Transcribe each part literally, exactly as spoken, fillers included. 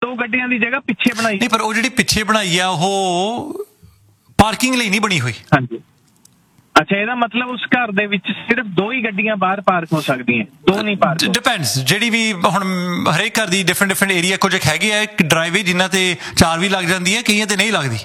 ਦੋ ਗੱਡੀਆਂ ਦੀ ਜਗ੍ਹਾ ਪਿੱਛੇ ਬਣਾਈ। ਨਹੀਂ, ਪਰ ਉਹ ਜਿਹੜੀ ਪਿੱਛੇ ਬਣਾਈ ਆ ਉਹ ਪਾਰਕਿੰਗ ਲਈ ਨਹੀਂ ਬਣੀ ਹੋਈ। ਹਾਂਜੀ, ਅੱਛਾ, ਇਹਦਾ ਮਤਲਬ ਉਸ ਘਰ ਦੇ ਵਿੱਚ ਸਿਰਫ ਦੋ ਹੀ ਗੱਡੀਆਂ ਬਾਹਰ ਪਾਰਕ ਹੋ ਸਕਦੀਆਂ, ਦੋ ਨਹੀਂ ਪਾਰਕ? ਡਿਪੈਂਡਸ, ਜਿਹੜੀ ਵੀ ਹੁਣ ਹਰੇਕ ਘਰ ਦੀ ਡਿਫਰੈਂਟ ਡਿਫਰੈਂਟ ਏਰੀਆ ਕੁਝ ਹੈਗੇ ਆ ਡਰਾਈਵੇ ਜਿਨ੍ਹਾਂ ਤੇ ਚਾਰ ਵੀ ਲੱਗ ਜਾਂਦੀਆਂ, ਕਈਆਂ ਤੇ ਨਹੀਂ ਲੱਗਦੀ।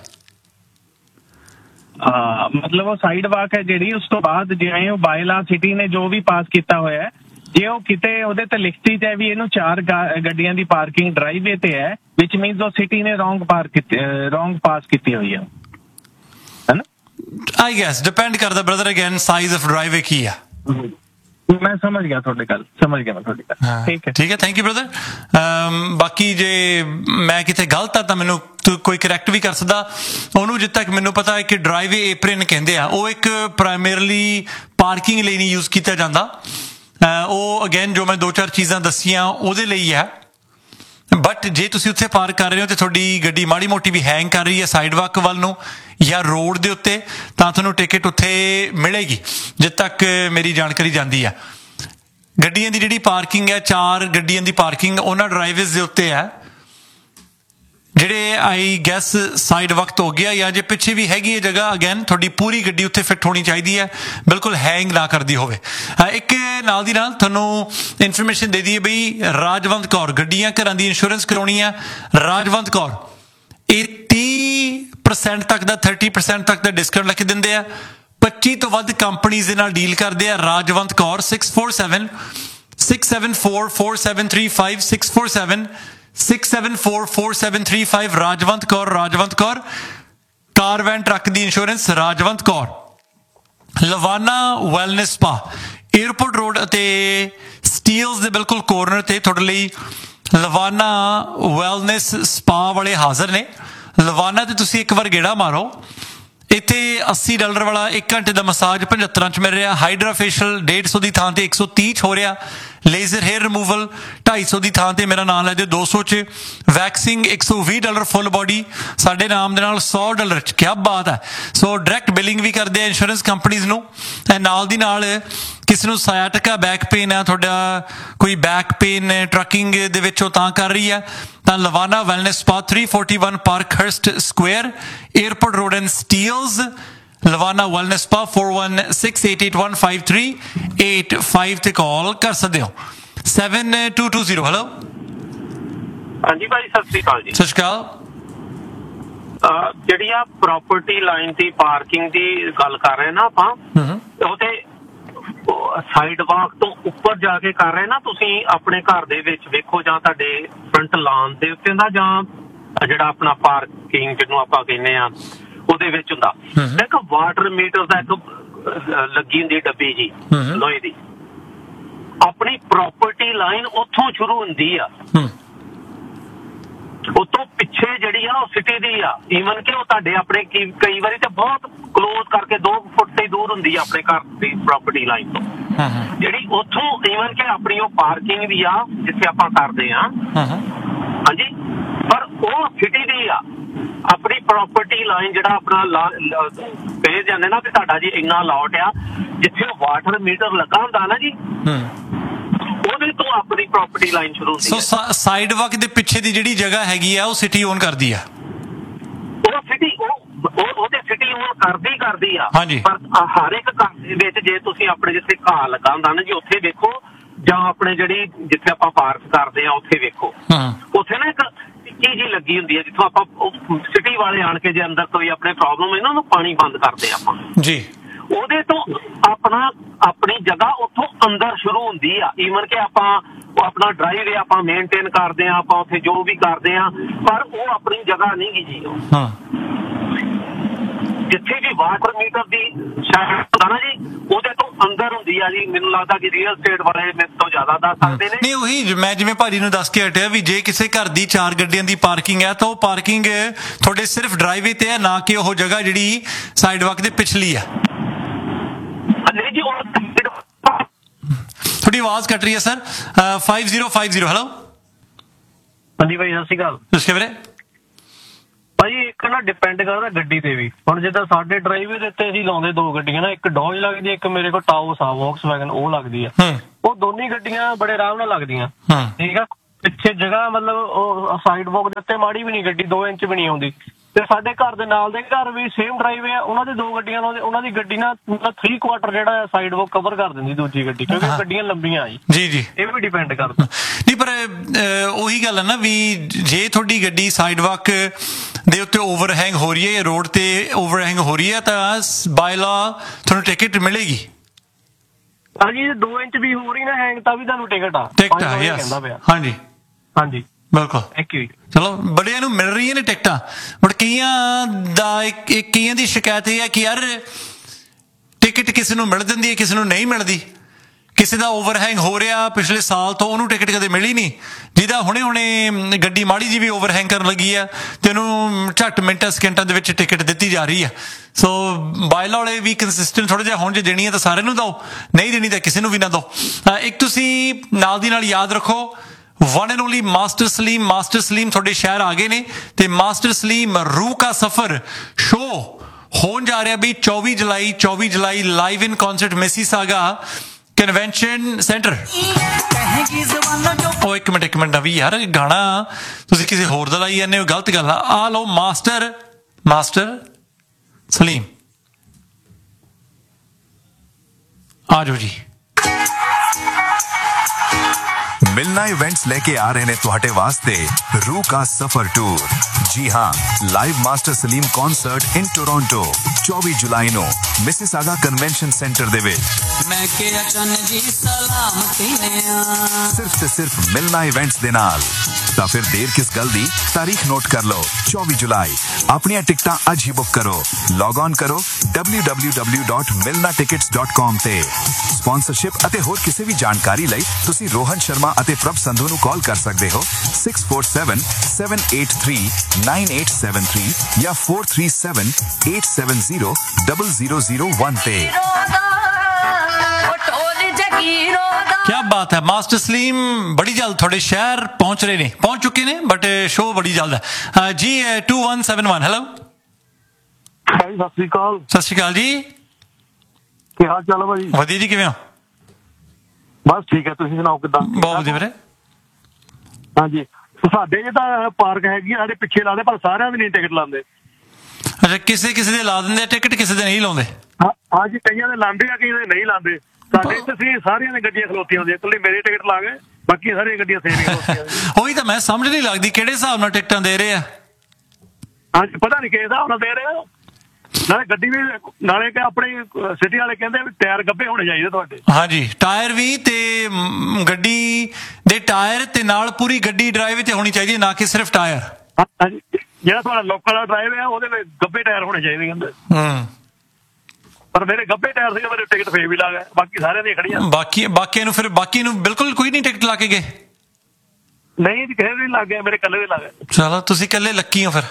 ਹਾਂ, ਮਤਲਬ ਉਹ ਸਾਈਡ ਵਾਕ ਹੈ ਜਿਹੜੀ, ਉਸ ਤੋਂ ਬਾਅਦ ਜਿਵੇਂ ਉਹ ਬਾਇਲਾ ਸਿਟੀ ਨੇ ਜੋ ਵੀ ਪਾਸ ਕੀਤਾ ਹੋਇਆ, ਜੇ ਉਹ ਕਿਤੇ ਉਹਦੇ ਤੇ ਲਿਖਤੀ ਤੇ ਵੀ ਇਹਨੂੰ ਚਾਰ ਗੱਡੀਆਂ ਦੀ ਪਾਰਕਿੰਗ ਡਰਾਈਵੇ ਤੇ ਹੈ, ਵਿਚ ਮੀਨਸ ਉਹ ਸਿਟੀ ਨੇ ਰੋਂਗ ਪਾਰਕ ਕੀਤੀ, ਰੋਂਗ ਪਾਸ ਕੀਤੀ ਹੋਈ ਹੈ, ਹੈ ਨਾ? ਆਈ ਗੈਸ ਡਿਪੈਂਡ ਕਰਦਾ brother, again size of driveway ਕੀ ਆ। ਮੈਂ ਸਮਝ ਗਿਆ ਤੁਹਾਡੀ ਗੱਲ, ਸਮਝ ਗਿਆ ਮੈਂ ਤੁਹਾਡੀ ਗੱਲ। ਠੀਕ ਹੈ, ਠੀਕ ਹੈ, ਥੈਂਕ ਯੂ ਬ੍ਰਦਰ। ਬਾਕੀ ਜੇ ਮੈਂ ਕਿਤੇ ਗਲਤ ਆ ਤਾਂ ਮੈਨੂੰ ਕੋਈ ਕਰੈਕਟ ਵੀ ਕਰ ਸਕਦਾ। ਉਹਨੂੰ ਜਿੱਥੇ ਤੱਕ ਮੈਨੂੰ ਪਤਾ ਹੈ ਕਿ ਡਰਾਈਵੇ ਏਪਰਨ ਕਹਿੰਦੇ ਆ, ਉਹ ਇੱਕ ਪ੍ਰਾਇਮਰੀਲੀ ਪਾਰਕਿੰਗ ਲਈ ਨਹੀਂ ਯੂਜ਼ ਕੀਤਾ ਜਾਂਦਾ। ਉਹ ਅਗੇਨ ਜੋ ਮੈਂ ਦੋ ਚਾਰ ਚੀਜ਼ਾਂ ਦੱਸੀਆਂ ਉਹਦੇ ਲਈ ਹੈ। ਬਟ ਜੇ ਤੁਸੀਂ ਉੱਥੇ ਪਾਰਕ ਕਰ ਰਹੇ ਹੋ ਤੇ ਤੁਹਾਡੀ ਗੱਡੀ ਮਾੜੀ ਮੋਟੀ ਵੀ ਹੈਂਗ ਕਰ ਰਹੀ ਹੈ ਸਾਈਡ ਵਾਕ ਵੱਲ ਨੂੰ ਜਾਂ ਰੋਡ ਦੇ ਉੱਤੇ, ਤਾਂ ਤੁਹਾਨੂੰ ਟਿਕਟ ਉੱਥੇ ਮਿਲੇਗੀ ਜਿੱਥੇ ਤੱਕ ਮੇਰੀ ਜਾਣਕਾਰੀ ਜਾਂਦੀ ਆ। ਗੱਡੀਆਂ ਦੀ ਜਿਹੜੀ ਪਾਰਕਿੰਗ ਹੈ, ਚਾਰ ਗੱਡੀਆਂ ਦੀ ਪਾਰਕਿੰਗ ਉਹਨਾਂ ਡਰਾਈਵੇਜ਼ ਦੇ ਉੱਤੇ ਹੈ ਜਿਹੜੇ ਆਈ ਗੈਸ ਸਾਈਡ ਵਕਤ ਹੋ ਗਿਆ, ਜਾਂ ਜੇ ਪਿੱਛੇ ਵੀ ਹੈਗੀ ਹੈ ਜਗ੍ਹਾ, ਅਗੇਨ ਤੁਹਾਡੀ ਪੂਰੀ ਗੱਡੀ ਉੱਥੇ ਫਿੱਟ ਹੋਣੀ ਚਾਹੀਦੀ ਹੈ, ਬਿਲਕੁਲ ਹੈਂਗ ਨਾ ਕਰਦੀ ਹੋਵੇ। ਇੱਕ ਨਾਲ ਦੀ ਨਾਲ ਤੁਹਾਨੂੰ ਇਨਫੋਰਮੇਸ਼ਨ ਦੇ ਦਈਏ ਬਈ ਰਾਜਵੰਤ ਕੌਰ ਗੱਡੀਆਂ ਘਰਾਂ ਦੀ ਇੰਸ਼ੋਰੈਂਸ ਕਰਾਉਣੀ ਆ। ਰਾਜਵੰਤ ਕੌਰ ਇਹ ਤੀਹ ਪਰਸੈਂਟ ਤੱਕ ਦਾ ਥਰਟੀ ਪਰਸੈਂਟ ਤੱਕ ਦਾ ਡਿਸਕਾਊਂਟ ਲਿਖ ਦਿੰਦੇ ਆ। ਪੱਚੀ ਤੋਂ ਵੱਧ ਕੰਪਨੀਜ਼ ਦੇ ਨਾਲ ਡੀਲ ਕਰਦੇ ਆ। Rajwant Kaur six four seven six seven four four seven three five six four seven six seven four four seven three five. Rajwant Kaur, Rajwant Kaur ਕਾਰ ਵੈਨ ਟਰੱਕ ਦੀ insurance Rajwant Kaur. ਲਵਾਨਾ wellness spa airport road ਅਤੇ ਸਟੀਲਸ ਦੇ ਬਿਲਕੁਲ ਕੋਰਨਰ ਤੇ ਤੁਹਾਡੇ ਲਈ ਲਵਾਨਾ ਵੈਲਨੈਸ ਸਪਾ ਵਾਲੇ ਹਾਜ਼ਰ ਨੇ। ਲਵਾਨਾ ਤੇ ਤੁਸੀਂ ਇੱਕ ਵਾਰ ਗੇੜਾ ਮਾਰੋ। ਇੱਥੇ ਅੱਸੀ ਡਾਲਰ ਵਾਲਾ ਇੱਕ ਘੰਟੇ ਦਾ ਮਸਾਜ ਪਝੱਤਰਾਂ ਚ ਮਿਲ ਰਿਹਾ। ਹਾਈਡਰਾ ਫੇਸ਼ੀਅਲ ਡੇਢ ਸੌ ਦੀ ਥਾਂ ਤੇ ਇੱਕ ਸੌ ਤੀਹ ਚ ਹੋ ਰਿਹਾ। ਲੇਜ਼ਰ ਹੇਅਰ ਰਿਮੂਵਲ ਢਾਈ ਸੌ ਦੀ ਥਾਂ ਤੇ ਮੇਰਾ ਨਾਮ ਲੈ ਦਿਓ ਦੋ ਸੌ ਚ। ਵੈਕਸਿੰਗ ਇੱਕ ਸੌ ਵੀਹ ਡਾਲਰ ਫੁੱਲ ਬੋਡੀ ਸਾਡੇ ਨਾਮ ਦੇ ਨਾਲ ਸੌ ਡਾਲਰ ਚ। ਕਿਆ ਬਾਤ ਹੈ। ਸੋ ਡਾਇਰੈਕਟ ਬਿਲਿੰਗ ਵੀ ਕਰਦੇ ਆ ਇੰਸ਼ੋਰੈਂਸ ਕੰਪਨੀਜ਼ ਨੂੰ। ਨਾਲ ਦੀ ਨਾਲ ਕਿਸੇ ਨੂੰ ਸਾਇਆਟਿਕਾ ਬੈਕ ਪੇਨ ਆ, ਤੁਹਾਡਾ ਕੋਈ ਬੈਕ ਪੇਨ ਟਰੱਕਿੰਗ ਦੇ ਵਿੱਚ ਉਹ ਤਾਂ ਕਰ ਰਹੀ ਹੈ, ਤਾਂ ਲਵਾਨਾ wellness spa three forty one park ਹਰਸਟ square airport road and Steeles. ਲਵਾਨਾ wellness spa four one six eight eight one five three eight five ਤੇ ਕਾਲ ਕਰ ਸਕਦੇ ਹੋ। Seven to two zero. Hello, ਹਾਂਜੀ ਭਾਈ, ਸਤਿ ਸ਼੍ਰੀ ਅਕਾਲ ਜੀ। ਸਤਿ ਸ਼੍ਰੀ ਅਕਾਲ। ਜਿਹੜੀ ਆ ਪ੍ਰੋਪਰਟੀ ਲਾਈਨ ਦੀ ਪਾਰਕਿੰਗ ਦੀ ਗੱਲ ਕਰ ਰਹੇ ਨਾ ਆਪਾਂ, ਉਹ ਤੇ ਸਾਈਡ ਵਾਕ ਤੋਂ ਉੱਪਰ ਜਾ ਕੇ ਕਰ ਰਹੇ ਨਾ ਤੁਸੀਂ। ਆਪਣੇ ਘਰ ਦੇ ਵਿੱਚ ਵੇਖੋ ਜਾਂ ਤੁਹਾਡੇ ਫਰੰਟ ਲਾਨ ਦੇ ਉੱਤੇ ਦਾ, ਜਾਂ ਜਿਹੜਾ ਆਪਣਾ ਪਾਰਕਿੰਗ ਜਿਹਨੂੰ ਆਪਾਂ ਕਹਿੰਦੇ ਆ ਉਹਦੇ ਵਿੱਚ ਹੁੰਦਾ ਇੱਕ ਵਾਟਰ ਮੀਟਰ ਦਾ ਇੱਕ ਲੱਗੀ ਹੁੰਦੀ ਡੱਬੀ ਜੀ ਲੋਹੇ ਦੀ। ਆਪਣੀ ਪ੍ਰੋਪਰਟੀ ਲਾਈਨ ਉੱਥੋਂ ਸ਼ੁਰੂ ਹੁੰਦੀ ਆ, ਉਤੋਂ ਪਿੱਛੇ ਜਿਹੜੀ ਆ ਉਹ ਸਿਟੀ ਦੀ ਆ। ਈਵਨ ਕਿ ਉਹ ਤੁਹਾਡੇ ਆਪਣੇ ਕਈ ਵਾਰੀ ਤੇ ਬਹੁਤ ਕਲੋਜ਼ ਕਰਕੇ ਦੋ ਫੁੱਟ ਤੇ ਦੂਰ ਹੁੰਦੀ ਆ ਆਪਣੇ ਘਰ ਦੀ ਪ੍ਰੋਪਰਟੀ ਲਾਈਨ ਤੋਂ, ਜਿਹੜੀ ਉੱਥੋਂ ਈਵਨ ਕਿ ਆਪਣੀ ਉਹ ਪਾਰਕਿੰਗ ਵੀ ਆ ਜਿੱਥੇ ਆਪਾਂ ਕਰਦੇ ਆ। ਹਾਂਜੀ, ਪਰ ਉਹ ਸਿਟੀ ਦੀ ਆ। ਆਪਣੀ ਪ੍ਰੋਪਰਟੀ ਲਾਈਨ ਜਿਹੜਾ ਆਪਣਾ ਕਹੇ ਜਾਂਦੇ ਨਾ ਵੀ ਤੁਹਾਡਾ ਜੀ ਇੰਨਾ ਲਾਟ ਆ, ਜਿੱਥੇ ਵਾਟਰ ਮੀਟਰ ਲੱਗਾ ਹੁੰਦਾ ਨਾ ਜੀ, ਉਹਦੇ ਤੋਂ ਆਪਣੀ ਪ੍ਰੋਪਰਟੀ ਲਾਈਨ ਸ਼ੁਰੂ ਹੁੰਦੀ ਹੈ। ਸੋ ਸਾਈਡ ਵਾਕ ਦੇ ਪਿੱਛੇ ਦੀ ਜਿਹੜੀ ਜਗ੍ਹਾ ਹੈਗੀ ਆ ਉਹ ਸਿਟੀ ਓਨ ਕਰਦੀ ਆ। ਉਹ ਸਿਟੀ ਉਹ ਉਹਦੇ ਸਿਟੀ ਓਨ ਕਰਦੀ ਕਰਦੀ ਆ। ਹਾਂਜੀ, ਪਰ ਹਰ ਇੱਕ ਘਰ ਦੇ ਵਿੱਚ ਜੇ ਤੁਸੀਂ ਆਪਣੇ ਜਿੱਥੇ ਘਾਹ ਲੱਗਾ ਹੁੰਦਾ ਨਾ ਜੀ ਉੱਥੇ ਵੇਖੋ, ਜਾਂ ਆਪਣੇ ਜਿਹੜੀ ਜਿੱਥੇ ਆਪਾਂ ਪਾਰਕ ਕਰਦੇ ਆ ਉੱਥੇ ਵੇਖੋ, ਉੱਥੇ ਨਾ ਇੱਕ ਟਿੱਕੀ ਜੀ ਲੱਗੀ ਹੁੰਦੀ ਹੈ ਜਿੱਥੋਂ ਆਪਾਂ ਸਿਟੀ ਵਾਲੇ ਆਣ ਕੇ ਜੇ ਅੰਦਰ ਕੋਈ ਆਪਣੇ ਪ੍ਰੋਬਲਮ ਇਹਨਾਂ ਨੂੰ ਪਾਣੀ ਬੰਦ ਕਰਦੇ ਆ ਆਪਾਂ ਜੀ। ਉਹਦੇ ਤੋਂ ਆਪਣਾ ਆਪਣੀ ਜਗ੍ਹਾ ਉੱਥੋਂ ਅੰਦਰ ਸ਼ੁਰੂ ਹੁੰਦੀ ਆ। ਈਵਨ ਕਿ ਆਪਾਂ ਆਪਣਾ ਡਰਾਈਵੇ ਆਪਾਂ ਮੇਨਟੇਨ ਕਰਦੇ ਆ, ਆਪਾਂ ਉੱਥੇ ਜੋ ਵੀ ਕਰਦੇ ਆ, ਪਰ ਉਹ ਆਪਣੀ ਜਗ੍ਹਾ ਨਹੀਂ ਗੀ ਜੀ। ਉਹ ਜਿੱਥੇ ਵੀ ਵਾਟਰ ਮੀਟਰ ਦੀ ਸ਼ਾਇਦ ਹੁੰਦਾ ਨਾ ਜੀ, ਉਹਦੇ ਤੋਂ ਅੰਦਰ ਹੁੰਦੀ ਆ ਜੀ। ਮੈਨੂੰ ਲੱਗਦਾ ਕਿ ਰੀਅਲ ਸਟੇਟ ਵਾਲੇ ਮੇਰੇ ਤੋਂ ਜ਼ਿਆਦਾ ਦੱਸ ਸਕਦੇ ਨੇ। ਨਹੀਂ, ਉਹੀ ਮੈਂ ਜਿਵੇਂ ਭਾਜੀ ਨੂੰ ਦੱਸ ਕੇ ਹਟਿਆ ਵੀ ਜੇ ਕਿਸੇ ਘਰ ਦੀ ਚਾਰ ਗੱਡੀਆਂ ਦੀ ਪਾਰਕਿੰਗ ਹੈ ਤਾਂ ਉਹ ਪਾਰਕਿੰਗ ਤੁਹਾਡੇ ਸਿਰਫ ਡਰਾਈਵੇ ਤੇ ਹੈ, ਨਾ ਕਿ ਉਹ ਜਗ੍ਹਾ ਜਿਹੜੀ ਸਾਈਡ ਵਾਕ ਦੇ ਪਿਛਲੀ ਆ। ਨਹੀਂ ਜੀ, ਥੋੜੀ ਆਵਾਜ਼ ਕੱਟ ਰਹੀ ਹੈ sir. Five zero five zero. Hello, ਹਾਂਜੀ ਭਾਈ, ਸਤਿ ਸ਼੍ਰੀ ਅਕਾਲ। ਦੱਸਿਓ ਵੀਰੇ। ਭਾਜੀ ਇੱਕ ਨਾ ਡਿਪੈਂਡ ਕਰਦਾ ਗੱਡੀ ਤੇ ਵੀ। ਹੁਣ ਜਿੱਦਾਂ ਸਾਡੇ ਡਰਾਈਵੇ ਦੇ ਉੱਤੇ ਅਸੀਂ ਲਾਉਂਦੇ ਦੋ ਗੱਡੀਆਂ ਨਾ, ਇੱਕ ਡੌਜ ਲੱਗਦੀ, ਇੱਕ ਮੇਰੇ ਕੋਲ ਟਾਉਸ ਆ ਵੌਕਸਵੈਗਨ ਉਹ ਲੱਗਦੀ ਆ। ਉਹ ਦੋਨੀ ਗੱਡੀਆਂ ਬੜੇ ਆਰਾਮ ਨਾਲ ਲੱਗਦੀਆਂ, ਠੀਕ ਆ। ਪਿੱਛੇ ਜਗ੍ਹਾ ਮਤਲਬ ਉਹ ਸਾਈਡ ਵਾਕ ਦੇ ਉੱਤੇ ਮਾੜੀ ਵੀ ਨਹੀਂ ਗੱਡੀ ਦੋ ਇੰਚ ਵੀ ਨਹੀਂ ਆਉਂਦੀ। ਤੇ ਸਾਡੇ ਘਰ ਦੇ ਨਾਲ ਦੇ ਘਰ ਵੀ ਸੇਮ ਡਰਾਈਵੇ ਆ, ਉਹਨਾਂ ਦੇ ਦੋ ਗੱਡੀਆਂ ਨਾਲ ਉਹਨਾਂ ਦੀ ਗੱਡੀ ਨਾਲ ਮਤਲਬ ਥ੍ਰੀ ਕੁਆਟਰ ਜਿਹੜਾ ਸਾਈਡ ਵਾਕ ਕਵਰ ਕਰ ਦਿੰਦੀ ਦੂਜੀ ਗੱਡੀ, ਕਿਉਂਕਿ ਗੱਡੀਆਂ ਲੰਬੀਆਂ ਜੀ। ਜੀ ਜੀ ਇਹ ਵੀ ਡਿਪੈਂਡ ਕਰਦਾ। ਨਹੀਂ ਪਰ ਉਹੀ ਗੱਲ ਹੈ ਨਾ ਵੀ ਜੇ ਤੁਹਾਡੀ ਗੱਡੀ ਸਾਈਡ ਵਾਕ ਦੇ ਉੱਤੇ ਓਵਰਹੈਂਗ ਹੋ ਰਹੀ ਹੈ ਜਾਂ ਰੋਡ ਤੇ ਓਵਰਹੈਂਗ ਹੋ ਰਹੀ ਹੈ ਤਾਂ ਬਾਈ ਲਾ ਤੁਹਾਨੂੰ ਟਿਕਟ ਮਿਲੇਗੀ। ਹਾਂਜੀ ਦੋ ਇੰਚ ਵੀ ਹੋ ਰਹੀ ਨਾ ਹੈਂਗ ਤਾਂ ਵੀ ਤੁਹਾਨੂੰ ਟਿਕਟ ਆ ਟਿਕਟ ਆ ਕਹਿੰਦਾ ਪਿਆ। ਹਾਂਜੀ ਹਾਂਜੀ ਬਿਲਕੁਲ ਥੈਂਕ ਯੂ। ਚਲੋ ਬੜਿਆਂ ਨੂੰ ਮਿਲ ਰਹੀਆਂ ਨੇ ਟਿਕਟਾਂ, ਬਟ ਕਈਆਂ ਦਾ ਇੱਕ ਕਈਆਂ ਦੀ ਸ਼ਿਕਾਇਤ ਇਹ ਹੈ ਕਿ ਯਾਰ ਟਿਕਟ ਕਿਸੇ ਨੂੰ ਮਿਲ ਜਾਂਦੀ ਹੈ ਕਿਸੇ ਨੂੰ ਨਹੀਂ ਮਿਲਦੀ। ਕਿਸੇ ਦਾ ਓਵਰਹੈਂਗ ਹੋ ਰਿਹਾ ਪਿਛਲੇ ਸਾਲ ਤੋਂ, ਉਹਨੂੰ ਟਿਕਟ ਕਦੇ ਮਿਲੀ ਨਹੀਂ। ਜਿਹਦਾ ਹੁਣੇ ਹੁਣੇ ਗੱਡੀ ਮਾੜੀ ਜੀ ਵੀ ਓਵਰਹੈਂਗ ਕਰਨ ਲੱਗੀ ਆ ਤੇ ਉਹਨੂੰ ਝੱਟ ਮਿੰਟਾਂ ਸਕਿੰਟਾਂ ਦੇ ਵਿੱਚ ਟਿਕਟ ਦਿੱਤੀ ਜਾ ਰਹੀ ਆ। ਸੋ ਬਾਇਲਾ ਵਾਲੇ ਵੀ ਕੰਸਿਸਟੈਂਟ ਥੋੜਾ ਜਿਹਾ ਹੁਣ ਜੇ ਦੇਣੀ ਹੈ ਤਾਂ ਸਾਰਿਆਂ ਨੂੰ ਦਿਓ, ਨਹੀਂ ਦੇਣੀ ਤਾਂ ਕਿਸੇ ਨੂੰ ਵੀ ਨਾ ਦਿਓ। ਇੱਕ ਤੁਸੀਂ ਨਾਲ ਦੀ ਨਾਲ ਯਾਦ ਰੱਖੋ one and only master Salim master Salim ਤੁਹਾਡੇ ਸ਼ਹਿਰ ਆ ਗਏ ਨੇ ਤੇ ਮਾਸਟਰ ਸਲੀਮ ਰੂਹ ਕਾ ਸਫਰ ਸ਼ੋ ਹੋਣ ਜਾ ਰਿਹਾ ਵੀ ਚੌਵੀ ਜੁਲਾਈ ਚੌਵੀ ਜੁਲਾਈ ਲਾਈਵ ਇਨ ਕਨਸਰਟ ਮਿਸੀਸਾਗਾ ਕਨਵੈਨਸ਼ਨ ਸੈਂਟਰ। ਉਹ ਇੱਕ ਮਿੰਟ ਇੱਕ ਮਿੰਟ ਵੀ ਯਾਰ ਗਾਣਾ ਤੁਸੀਂ ਕਿਸੇ ਹੋਰ ਦਾ ਲਾਈ ਜਾਂਦੇ ਹੋ, ਗਲਤ ਗੱਲ ਆ। ਆ ਲਓ ਮਾਸਟਰ ਮਾਸਟਰ ਸਲੀਮ ਆ ਜਾਓ ਜੀ। ਮਿਲਣਾ ਇਵੈਂਟਸ ਲੈ ਕੇ ਆ ਰਹੇ ਨੇ ਤੁਹਾਡੇ ਵਾਸਤੇ ਰੂਹ ਕਾ ਸਫਰ ਟੂਰ। ਜੀ ਹਾਂ, ਲਾਈਵ ਮਾਸਟਰ ਸਲੀਮ ਕਨਸਰਟ ਇਨ ਟੋਰਾਂਟੋ ਚੌਵੀ ਜੁਲਾਈ ਨੂੰ ਮਿਸੀਸਾਗਾ ਕਨਵੈਨਸ਼ਨ ਸੈਂਟਰ ਦੇ ਵਿੱਚ। ਮੈਂ ਕਿਹਾ ਚੰਨ ਜੀ ਸਲਾਮਤੀ ਨੇ ਸਿਰਫ ਤੇ ਸਿਰਫ ਮਿਲਣਾ ਇਵੈਂਟਸ ਦੇ ਨਾਲ। ਤਾਂ ਫਿਰ ਦੇਰ ਕਿਸ ਗੱਲ ਦੀ, ਤਾਰੀਖ ਨੋਟ ਕਰ ਲਓ ਚੌਵੀ ਜੁਲਾਈ। ਆਪਣੀਆਂ ਟਿਕਟਾਂ ਅੱਜ ਹੀ ਬੁੱਕ ਕਰੋ। ਲੌਗ ਔਨ ਕਰੋ W W W dot ਮਿਲਨਾ tickets dot com ਤੇ। ਸਪਾਂਸਰਸ਼ਿਪ ਅਤੇ ਹੋਰ ਕਿਸੇ ਵੀ ਜਾਣਕਾਰੀ ਲਈ ਤੁਸੀਂ ਰੋਹਨ ਸ਼ਰਮਾ ਅਤੇ ਪ੍ਰਭ ਸੰਧੂ ਨੂੰ ਕਾਲ ਕਰ ਸਕਦੇ ਹੋ six four seven seven eight three nine eight seven three ਜਾਂ four three seven eight seven zero double zero zero one ਤੇ। क्या बात है, मास्टर सलीम बड़ी जल्द थोड़े शहर पहुंच रहे ने, पहुंच चुके ने, बट शो बड़ी जल्द है जी। To one seven one hello ਸਤਿ ਸ਼੍ਰੀ ਅਕਾਲ। ਸਤਿ ਸ਼੍ਰੀ ਅਕਾਲ ਜੀ, ਕੀ ਹਾਲ ਚਾਲ ਹੈ ਭਾਜੀ? ਵਧੀਆ ਜੀ, ਕਿਵੇਂ ਹੋ? ਬਸ ਠੀਕ ਹੈ, ਤੁਸੀਂ ਸੁਣਾਓ ਕਿੱਦਾਂ? ਬਹੁਤ ਵਧੀਆ ਵੀਰੇ। ਹਾਂਜੀ ਸਾਡੇ ਜੇ ਤਾਂ ਪਾਰਕ ਹੈਗੀ ਸਾਡੇ ਪਿੱਛੇ ਲਾਦੇ, ਪਰ ਸਾਰਿਆਂ ਦੀ ਨਹੀਂ ਟਿਕਟ ਲਾਉਂਦੇ। ਅੱਛਾ, ਕਿਸੇ ਕਿਸੇ ਦੇ ਲਾ ਦਿੰਦੇ ਟਿਕਟ, ਕਿਸੇ ਦੇ ਨਹੀਂ ਲਾਉਂਦੇ। ਹਾਂਜੀ ਕਈਆਂ ਦੇ ਲਾਉਂਦੇ ਆ, ਕਈਆਂ ਦੇ ਨਹੀਂ ਲਾਉਂਦੇ। ਸਾਡੇ ਇੱਥੇ ਸੀ ਸਾਰੀਆਂ ਦੀਆਂ ਗੱਡੀਆਂ ਖਲੋਤੀਆਂ ਹੁੰਦੀਆਂ, ਇਕੱਲੀ ਮੇਰੀ ਟਿਕਟ ਲਾ ਗਏ, ਬਾਕੀ ਸਾਰੀਆਂ ਗੱਡੀਆਂ ਸੇਮ ਹੀ ਖਲੋਤੀਆਂ। ਉਹੀ ਤਾਂ ਮੈਂ ਸਮਝ ਨਹੀਂ ਲੱਗਦੀ ਕਿਹੜੇ ਹਿਸਾਬ ਨਾਲ ਟਿਕਟਾਂ ਦੇ ਰਹੇ ਆ। ਹਾਂਜੀ ਪਤਾ ਨਹੀਂ ਕਿਸ ਹਿਸਾਬ ਨਾਲ ਦੇ ਰਹੇ ਆ। ਨਾਲੇ ਗੱਡੀ ਵੀ ਨਾਲੇ ਕਿ ਆਪਣੀ ਸਿਟੀ ਵਾਲੇ ਕਹਿੰਦੇ ਵੀ ਟਾਇਰ ਗੱਭੇ ਹੋਣੇ ਚਾਹੀਦੇ ਤੁਹਾਡੇ। ਹਾਂਜੀ ਟਾਇਰ ਵੀ ਤੇ ਗੱਡੀ ਦੇ ਟਾਇਰ ਤੇ ਨਾਲ ਪੂਰੀ ਗੱਡੀ ਡਰਾਈਵ ਤੇ ਹੋਣੀ ਚਾਹੀਦੀ, ਨਾ ਕਿ ਸਿਰਫ ਟਾਇਰ। ਹਾਂਜੀ ਜਿਹੜਾ ਤੁਹਾਡਾ ਲੋਕਲ ਵਾਲਾ ਡਰਾਈਵ ਹੈ ਉਹਦੇ ਵਿੱਚ ਗੱਭੇ ਟਾਇਰ ਹੋਣੇ ਚਾਹੀਦੇ ਕਹਿੰਦੇ। ਹੂੰ ਪਰ ਮੇਰੇ ਗੱਭੇ ਟਾਇਰ ਸੀਗੇ, ਮੇਰੇ ਟਿਕਟ ਫੇਰ ਵੀ ਲਾ ਗਏ, ਬਾਕੀ ਸਾਰਿਆਂ ਦੀਆਂ ਖੜੀਆਂ। ਬਾਕੀ ਬਾਕੀਆਂ ਨੂੰ ਫਿਰ ਬਾਕੀ ਨੂੰ ਬਿਲਕੁਲ ਕੋਈ ਨਹੀਂ ਟਿਕਟ ਲਾ ਕੇ ਗਏ? ਨਹੀਂ ਜੀ ਕਿਸੇ ਵੀ ਲੱਗ ਗਏ, ਮੇਰੇ ਇਕੱਲੇ ਦੇ ਲੱਗ ਗਏ। ਚਲੋ ਤੁਸੀਂ ਇਕੱਲੇ ਲੱਕੀ ਹੋ ਫਿਰ।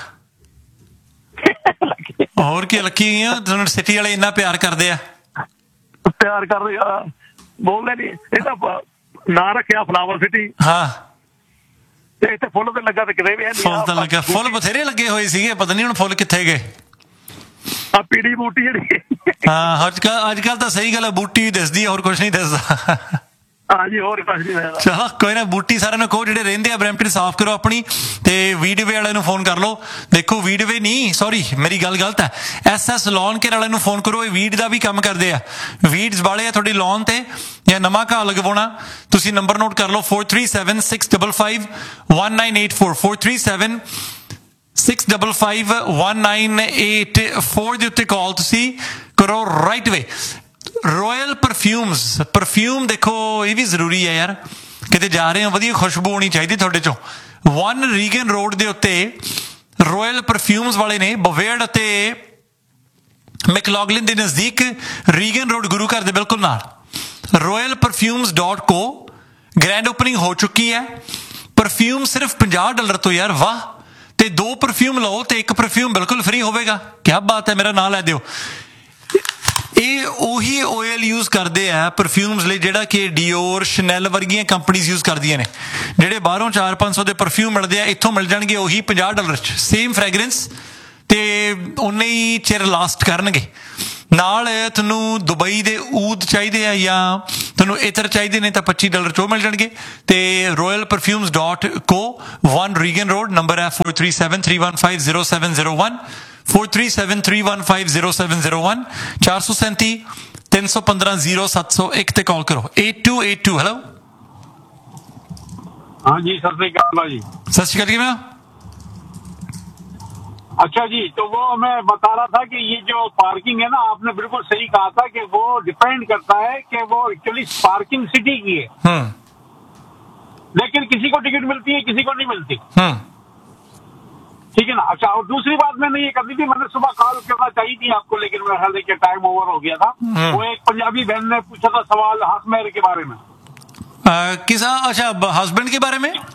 ਹੋਰ ਕੀ ਲੱਕੀ ਆ, ਤੁਹਾਨੂੰ ਸਿਟੀ ਵਾਲੇ ਇੰਨਾ ਪਿਆਰ ਕਰਦੇ ਆ। ਪਿਆਰ ਕਰਦੇ ਆ, ਬੋਲਦੇ ਨਹੀਂ। ਇਹ ਤਾਂ ਨਾਂ ਰੱਖਿਆ ਫਲਾਵਰ ਸਿਟੀ। ਹਾਂ ਤੇ ਇੱਥੇ ਫੁੱਲ ਤੇ ਲੱਗਾ ਤੇ ਕਿਤੇ ਵੀ ਨਹੀਂ। ਫੁੱਲ ਤਾਂ ਲੱਗਾ, ਫੁੱਲ ਬਥੇਰੇ ਲੱਗੇ ਹੋਏ ਸੀਗੇ, ਪਤਾ ਨਹੀਂ ਹੁਣ ਫੁੱਲ ਕਿੱਥੇ ਗਏ। ਆ ਪੀੜੀ ਬੂਟੀ ਜਿਹੜੀ। ਹਾਂ ਅੱਜ ਕੱਲ ਅੱਜ ਕੱਲ ਤਾਂ ਸਹੀ ਗੱਲ ਹੈ, ਬੂਟੀ ਦਿਸਦੀ, ਹੋਰ ਕੁਛ ਨਹੀਂ ਦਿਸਦਾ। ਹਾਂਜੀ ਹੋਰ ਕੁਛ ਨਹੀਂ ਦਿਸਦਾ। ਚਲੋ ਕੋਈ ਨਾ, ਬੂਟੀ ਸਾਰਿਆਂ ਨੂੰ ਕਹੋ ਜਿਹੜੇ ਰਹਿੰਦੇ ਆ ਬਰੈਂਪਟਨ ਸਾਫ਼ ਕਰੋ ਆਪਣੀ, ਤੇ ਵੀਡਵੇ ਵਾਲਿਆਂ ਨੂੰ ਫੋਨ ਕਰ ਲਓ। ਦੇਖੋ ਵੀਡਵੇ ਨਹੀਂ, ਸੌਰੀ ਮੇਰੀ ਗੱਲ ਗਲਤ ਹੈ, ਐਸ ਐਸ ਲੋਨ ਕੇਅਰ ਵਾਲਿਆਂ ਨੂੰ ਫੋਨ ਕਰੋ, ਇਹ ਵੀਡ ਦਾ ਵੀ ਕੰਮ ਕਰਦੇ ਆ। ਵੀਡਸ ਵਾਲੇ ਆ ਤੁਹਾਡੀ ਲੋਨ ਤੇ ਜਾਂ ਨਵਾਂ ਘਾਹ ਲਗਵਾਉਣਾ, ਤੁਸੀਂ ਨੰਬਰ ਨੋਟ ਕਰ ਲਓ four three seven six double five one nine eight four four three seven six double five one nine eight four ਦੇ ਉੱਤੇ ਕਾਲ ਤੁਸੀਂ ਕਰੋ ਰਾਈਟ ਵੇ। ਰੋਇਲ ਪਰਫਿਊਮਸ, ਪਰਫਿਊਮ ਦੇਖੋ ਇਹ ਵੀ ਜ਼ਰੂਰੀ ਹੈ ਯਾਰ, ਕਿਤੇ ਜਾ ਰਹੇ ਹੋ ਵਧੀਆ ਖੁਸ਼ਬੂ ਹੋਣੀ ਚਾਹੀਦੀ ਤੁਹਾਡੇ ਚੋਂ। ਵਨ ਰੀਗਨ ਰੋਡ ਦੇ ਉੱਤੇ ਰੋਇਲ ਪਰਫਿਊਮਸ ਵਾਲੇ ਨੇ, ਬਵੇਅਰਡ ਅਤੇ ਮੈਕਲੌਗਲਿਨ ਦੇ ਨਜ਼ਦੀਕ, ਰੀਗਨ ਰੋਡ ਗੁਰੂ ਘਰ ਦੇ ਬਿਲਕੁਲ ਨਾਲ। ਰੋਇਲ ਪਰਫਿਊਮਸ ਡਾਟ ਕੋ ਗ੍ਰੈਂਡ ਓਪਨਿੰਗ ਹੋ ਚੁੱਕੀ ਹੈ। ਪਰਫਿਊਮ ਸਿਰਫ ਪੰਜਾਹ ਡਾਲਰ ਤੋਂ ਯਾਰ, ਵਾਹ। ਤੇ ਦੋ ਪਰਫਿਊਮ ਲਓ ਤੇ ਇੱਕ ਪਰਫਿਊਮ ਬਿਲਕੁਲ ਫ੍ਰੀ ਹੋਵੇਗਾ। ਕਿਆ ਬਾਤ ਹੈ, ਮੇਰਾ ਨਾਂ ਲੈ ਦਿਓ। ਇਹ ਉਹੀ ਆਇਲ ਯੂਜ਼ ਕਰਦੇ ਆ ਪਰਫਿਊਮਸ ਲਈ ਜਿਹੜਾ ਕਿ ਡਿਓਰ, ਸ਼ਨੈਲ ਵਰਗੀਆਂ ਕੰਪਨੀਆਂ ਯੂਜ਼ ਕਰਦੀਆਂ ਨੇ। ਜਿਹੜੇ ਬਾਹਰੋਂ ਚਾਰ ਪੰਜ ਸੌ ਦੇ ਪਰਫਿਊਮ ਮਿਲਦੇ ਆ, ਇੱਥੋਂ ਮਿਲ ਜਾਣਗੇ ਉਹੀ ਪੰਜਾਹ ਡਾਲਰ 'ਚ, ਸੇਮ ਫ੍ਰੈਗਰੈਂਸ ਤੇ ਉਨੇ ਹੀ ਚਿਰ ਲਾਸਟ ਕਰਨਗੇ। ਨਾਲ ਤੁਹਾਨੂੰ ਦੁਬਈ ਦੇ ਊਦ ਚਾਹੀਦੇ ਆ ਜਾਂ ਤੁਹਾਨੂੰ ਇਤਰ ਚਾਹੀਦੇ ਨੇ ਤਾਂ ਪੱਚੀ ਡਾਲਰ ਚੋਂ ਮਿਲ ਜਾਣਗੇ। ਤੇ ਰੋਇਲ ਪਰਫਿਊਮਸ ਡਾਟ ਕੋ वन ਰੀਗਨ ਰੋਡ, ਨੰਬਰ ਹੈ four three seven three one five zero seven zero one four three seven three one five zero seven zero one चार सौ सैंती तीन सौ पंद्रह जीरो सत्त सौ एक ਤੇ ਕਾਲ ਕਰੋ। Eight to eight to hello. हाँ जी, सत श्री अकाल जी। सत श्री अकाल, किवें हो? अच्छा जी, तो वो मैं बता रहा था कि ये जो पार्किंग है ना, आपने बिल्कुल सही कहा था कि वो डिपेंड करता है कि वो एक्चुअली पार्किंग सिटी की है, लेकिन किसी को टिकट मिलती है, किसी को नहीं मिलती। ठीक है ना। अच्छा, और दूसरी बात मैंने ये करनी थी, मैंने सुबह कॉल करना चाहिए थी आपको, लेकिन मेरा ख्याल है कि टाइम ओवर हो गया था। वो एक पंजाबी बहन ने पूछा था सवाल हक मेहर के बारे में। किसा? अच्छा, हस्बैंड के बारे में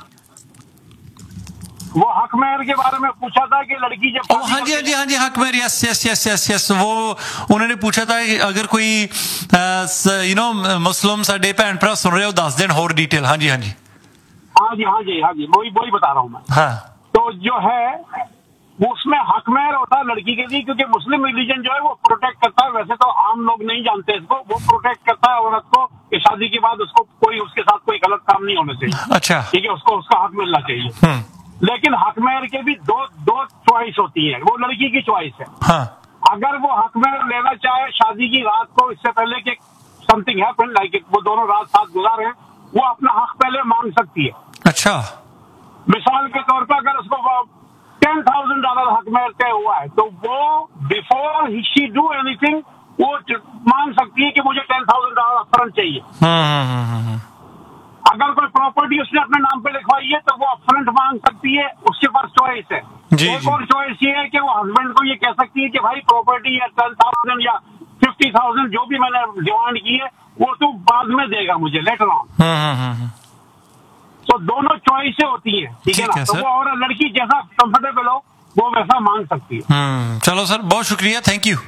वो हक मेहर के बारे में पूछा था कि लड़की जब ओ हाँ जी हाँ जी हाँ जी हक मेहर, yes yes yes yes yes वो उन्होंने पूछा था कि अगर कोई यू नो मुस्लिम साडे भैन भरा सुन रहे हो दस दिन होर डिटेल। हाँ जी हाँ जी हाँ जी हाँ जी हाँ जी वही वही बता रहा हूँ मैं। हाँ, तो जो है वो उसमें हक मेहर होता है लड़की के लिए, क्योंकि मुस्लिम रिलीजन जो है वो प्रोटेक्ट करता है। वैसे तो आम लोग नहीं जानते इसको, वो प्रोटेक्ट करता है औरत को कि शादी के बाद उसको कोई उसके साथ कोई गलत काम नहीं होना चाहिए। अच्छा, ठीक है, उसको उसका हक मिलना चाहिए। लेकिन हक मेहर के भी दो दो चॉइस होती है, वो लड़की की चॉइस है। हाँ। अगर वो हक मेहर लेना चाहे शादी की रात को, इससे पहले कि समथिंग हैपन, लाइक वो दोनों रात साथ गुजारे, वो अपना हक पहले मांग सकती है। अच्छा, मिसाल के तौर पर अगर उसको टेन थाउजेंड डॉलर हक मेहर तय हुआ है, तो वो बिफोर शी डू एनीथिंग वो मांग सकती है कि मुझे टेन थाउजेंड डॉलर अपफ्रंट चाहिए। अगर कोई प्रॉपर्टी उसने अपने नाम पे लिखवाई है तो वो अपफ्रंट मांग सकती है, उसके पास चॉइस है। जी, एक जी। और चॉइस ये है कि वो हस्बैंड को ये कह सकती है कि भाई प्रॉपर्टी या टेन थाउजेंड या फिफ्टी थाउजेंड जो भी मैंने डिमांड की है वो तू बाद में देगा मुझे, लेटर ऑन। तो दोनों चॉइसें होती है, ठीक है ना। तो वो और लड़की जैसा कंफर्टेबल हो वो वैसा मांग सकती है। चलो सर, बहुत शुक्रिया, thank you.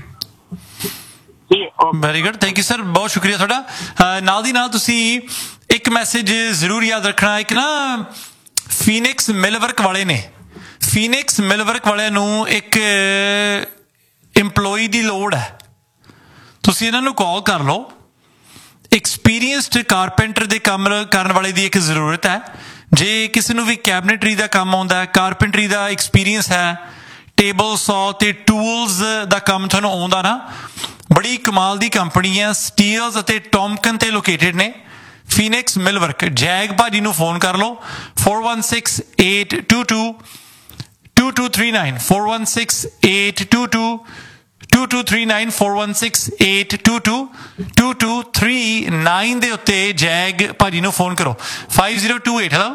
Very good, thank you sir, ਬਹੁਤ ਸ਼ੁਕਰੀਆ ਤੁਹਾਡਾ। ਨਾਲ ਦੀ ਨਾਲ ਤੁਸੀਂ ਇੱਕ ਮੈਸੇਜ ਜ਼ਰੂਰ ਯਾਦ ਰੱਖਣਾ, ਇੱਕ ਨਾ ਫੀਨਿਕਸ ਮਿਲਵਰਕ ਵਾਲੇ ਨੇ, ਫੀਨਿਕਸ ਮਿਲਵਰਕ ਵਾਲਿਆਂ ਨੂੰ ਇੱਕ EMPLOYEE ਦੀ ਲੋੜ ਹੈ। ਤੁਸੀਂ ਇਹਨਾਂ ਨੂੰ ਕਾਲ ਕਰ ਲਓ। ਐਕਸਪੀਰੀਅੰਸਡ ਕਾਰਪੈਂਟਰ ਦੇ ਕੰਮ ਕਰਨ ਵਾਲੇ ਦੀ ਇੱਕ ਜ਼ਰੂਰਤ ਹੈ। ਜੇ ਕਿਸੇ ਨੂੰ ਵੀ ਕੈਬਨਿਟਰੀ ਦਾ ਕੰਮ ਆਉਂਦਾ, ਕਾਰਪੈਂਟਰੀ ਦਾ ਐਕਸਪੀਰੀਅੰਸ ਹੈ, ਟੇਬਲ ਸੌ ਤੇ ਟੂਲਸ ਦਾ ਕੰਮ ਤੁਹਾਨੂੰ ਆਉਂਦਾ ਨਾ, ਬੜੀ ਕਮਾਲ ਦੀ ਕੰਪਨੀ ਹੈ, ਸਟੀਲਸ ਅਤੇ ਟੌਮਕਨ ਤੇ ਲੋਕੇਟਡ ਨੇ, ਫੀਨਿਕਸ ਮਿਲਵਰਕ। ਜੈਗ ਭਾਜੀ ਨੂੰ ਫੋਨ ਕਰ ਲਓ four one six eight to to to to three nine four one six eight to to to to three nine four one six eight to to to to three nine ਦੇ ਉੱਤੇ zag ਭਾਜੀ ਨੂੰ phone ਕਰੋ। Five zero to eight. Hello,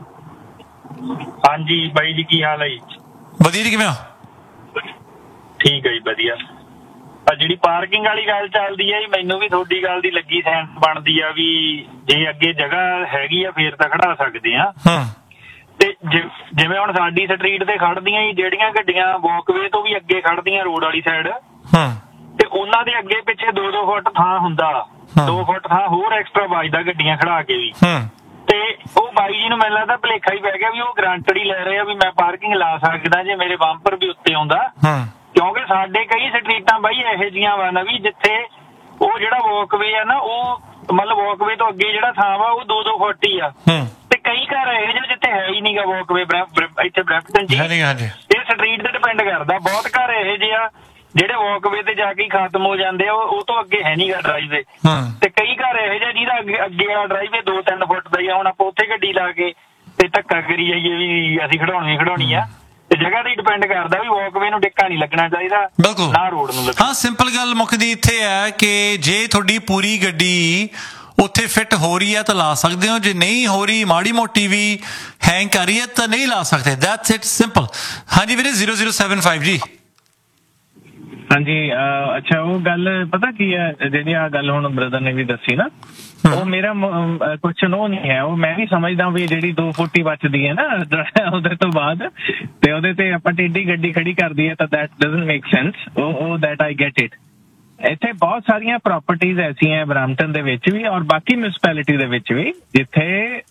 ਹਾਂਜੀ ਬਾਈ ਜੀ, ਕੀ ਹਾਲ ਹੈ ਜੀ? ਵਧੀਆ ਜੀ, ਕਿਵੇਂ ਹੋ? ਠੀਕ ਹੈ ਜੀ, ਵਧੀਆ। ਆ ਜਿਹੜੀ ਪਾਰਕਿੰਗ ਵਾਲੀ ਗੱਲ ਚੱਲਦੀ ਹੈ ਜੀ, ਮੈਨੂੰ ਵੀ ਤੁਹਾਡੀ ਗੱਲ ਦੀ ਲੱਗੀ ਸੈਂਸ ਬਣਦੀ ਆ ਵੀ ਜੇ ਅੱਗੇ ਜਗ੍ਹਾ ਹੈਗੀ ਆ ਫੇਰ ਤਾਂ ਖੜਾ ਸਕਦੇ ਆ। ਤੇ ਜਿਵੇਂ ਹੁਣ ਸਾਡੀ ਸਟਰੀਟ ਤੇ ਖੜਦੀਆਂ ਜੀ ਜਿਹੜੀਆਂ ਗੱਡੀਆਂ ਵਾਕਵੇ ਤੋਂ ਵੀ ਅੱਗੇ ਖੜਦੀਆਂ ਰੋਡ ਵਾਲੀ ਸਾਈਡ, ਤੇ ਉਹਨਾਂ ਦੇ ਅੱਗੇ ਪਿੱਛੇ ਦੋ ਦੋ ਫੁੱਟ ਥਾਂ ਹੁੰਦਾ, ਦੋ ਫੁੱਟ ਥਾਂ ਹੋਰ ਐਕਸਟਰਾ ਵੱਜਦਾ ਗੱਡੀਆਂ ਖੜਾ ਕੇ ਵੀ। ਤੇ ਉਹ ਬਾਈ ਜੀ ਨੂੰ ਮੈਨੂੰ ਲੱਗਦਾ ਭੁਲੇਖਾ ਹੀ ਪੈ ਗਿਆ ਵੀ ਉਹ ਗਰੰਟਡ ਹੀ ਲੈ ਰਹੇ ਆ ਵੀ ਮੈਂ ਪਾਰਕਿੰਗ ਲਾ ਸਕਦਾ ਜੇ ਮੇਰੇ ਬੰਪਰ ਵੀ ਉੱਤੇ ਆਉਂਦਾ। ਕਿਉਂਕਿ ਸਾਡੇ ਕਈ ਸਟਰੀਟਾਂ ਬਾਈ ਇਹੋ ਜਿਹੀਆਂ ਵਾ ਨਾ ਵੀ ਜਿੱਥੇ ਉਹ ਜਿਹੜਾ ਵਾਕਵੇ ਆ ਨਾ, ਉਹ ਮਤਲਬ ਵਾਕਵੇ ਤੋਂ ਅੱਗੇ ਜਿਹੜਾ ਥਾਂ ਵਾ ਉਹ ਦੋ ਦੋ ਫੁੱਟ ਹੀ ਆ। ਤੇ ਕਈ ਘਰ ਇਹੋ ਜਿਹੇ ਜਿੱਥੇ ਹੈ ਹੀ ਨਹੀਂਗਾ ਵਾਕਵੇ, ਇੱਥੇ ਬਰੈਂਪਟਨ ਚ ਇਹ ਸਟਰੀਟ ਤੇ ਡਿਪੈਂਡ ਕਰਦਾ। ਬਹੁਤ ਘਰ ਇਹੋ ਜਿਹੇ ਆ ਜਿਹੜੇ ਵਾਕਵੇ ਤੇ ਜਾ ਕੇ ਖਤਮ ਹੋ ਜਾਂਦੇ ਆ, ਉਹ ਤੋਂ ਅੱਗੇ ਹੈ ਨਹੀਂਗਾ ਡਰਾਈਵੇ। ਤੇ ਕਈ ਘਰ ਇਹੋ ਜਿਹਾ ਜਿਹਦਾ ਅੱਗੇ ਵਾਲਾ ਡਰਾਈਵੇ ਦੋ ਤਿੰਨ ਫੁੱਟ ਦਾ ਹੀ ਆ। ਹੁਣ ਆਪਾਂ ਉੱਥੇ ਗੱਡੀ ਲਾ ਕੇ ਤੇ ਧੱਕਾ ਕਰੀ ਜਾਈਏ ਵੀ ਅਸੀਂ ਖੜਾਉਣੀ ਖੜਾਉਣੀ ਆ, ਤੇ ਜਗ੍ਹਾ ਤੇ ਡਿਪੈਂਡ ਕਰਦਾ ਵੀ ਵਾਕਵੇ ਨੂੰ ਟਿੱਕਾ ਨਹੀਂ ਲੱਗਣਾ ਚਾਹੀਦਾ, ਬਿਲਕੁਲ ਨਾ ਰੋਡ ਨੂੰ ਲੱਗਣਾ। ਹਾਂ, ਸਿੰਪਲ ਗੱਲ ਮੁੱਕਦੀ ਇੱਥੇ ਹੈ ਕਿ ਜੇ ਤੁਹਾਡੀ ਪੂਰੀ ਗੱਡੀ ਉੱਥੇ ਫਿੱਟ ਹੋ ਰਹੀ ਹੈ ਤਾਂ ਲਾ ਸਕਦੇ ਹੋ, ਜੇ ਨਹੀਂ ਹੋ ਰਹੀ, ਮਾੜੀ ਮੋਟੀ ਵੀ ਹੈਂਗ ਕਰ ਰਹੀ ਹੈ ਤਾਂ ਨਹੀਂ ਲਾ ਸਕਦੇ। That's it, simple. ਹਾਂਜੀ ਵੀਰੇ, zero zero seven five G. ਹਾਂਜੀ, ਅੱਛਾ, ਉਹ ਗੱਲ ਪਤਾ ਕੀ ਹੈ, ਜਿਹੜੀ ਆ ਗੱਲ ਹੁਣ ਬ੍ਰਦਰ ਨੇ ਵੀ ਦੱਸੀ ਨਾ, ਉਹ ਮੇਰਾ ਕੁਐਸਚਨ ਉਹ ਨਹੀਂ ਹੈ, ਉਹ ਮੈਂ ਵੀ ਸਮਝਦਾ ਵੀ ਜਿਹੜੀ ਦੋ ਫੁੱਟ ਹੀ ਬਚਦੀ ਹੈ ਨਾ ਉਹਦੇ ਤੋਂ ਬਾਅਦ, ਤੇ ਉਹਦੇ ਤੇ ਆਪਾਂ ਟੇਢੀ ਗੱਡੀ ਖੜੀ ਕਰਦੀ ਹੈ ਤਾਂ ਦੈਟ ਡਜ਼ਨਟ ਮੇਕ ਸੈਂਸ। ਉਹ ਦੈਟ ਆਈ ਗੈਟ ਇਟ। ਇੱਥੇ ਬਹੁਤ ਸਾਰੀਆਂ ਪ੍ਰਾਪਰਟੀਜ਼ ਐਸੀਆਂ ਬਰੈਂਪਟਨ ਦੇ ਵਿੱਚ ਵੀ ਔਰ ਬਾਕੀ ਮਿਊਨਿਸਪੈਲਿਟੀ ਦੇ ਵਿੱਚ ਵੀ ਜਿੱਥੇ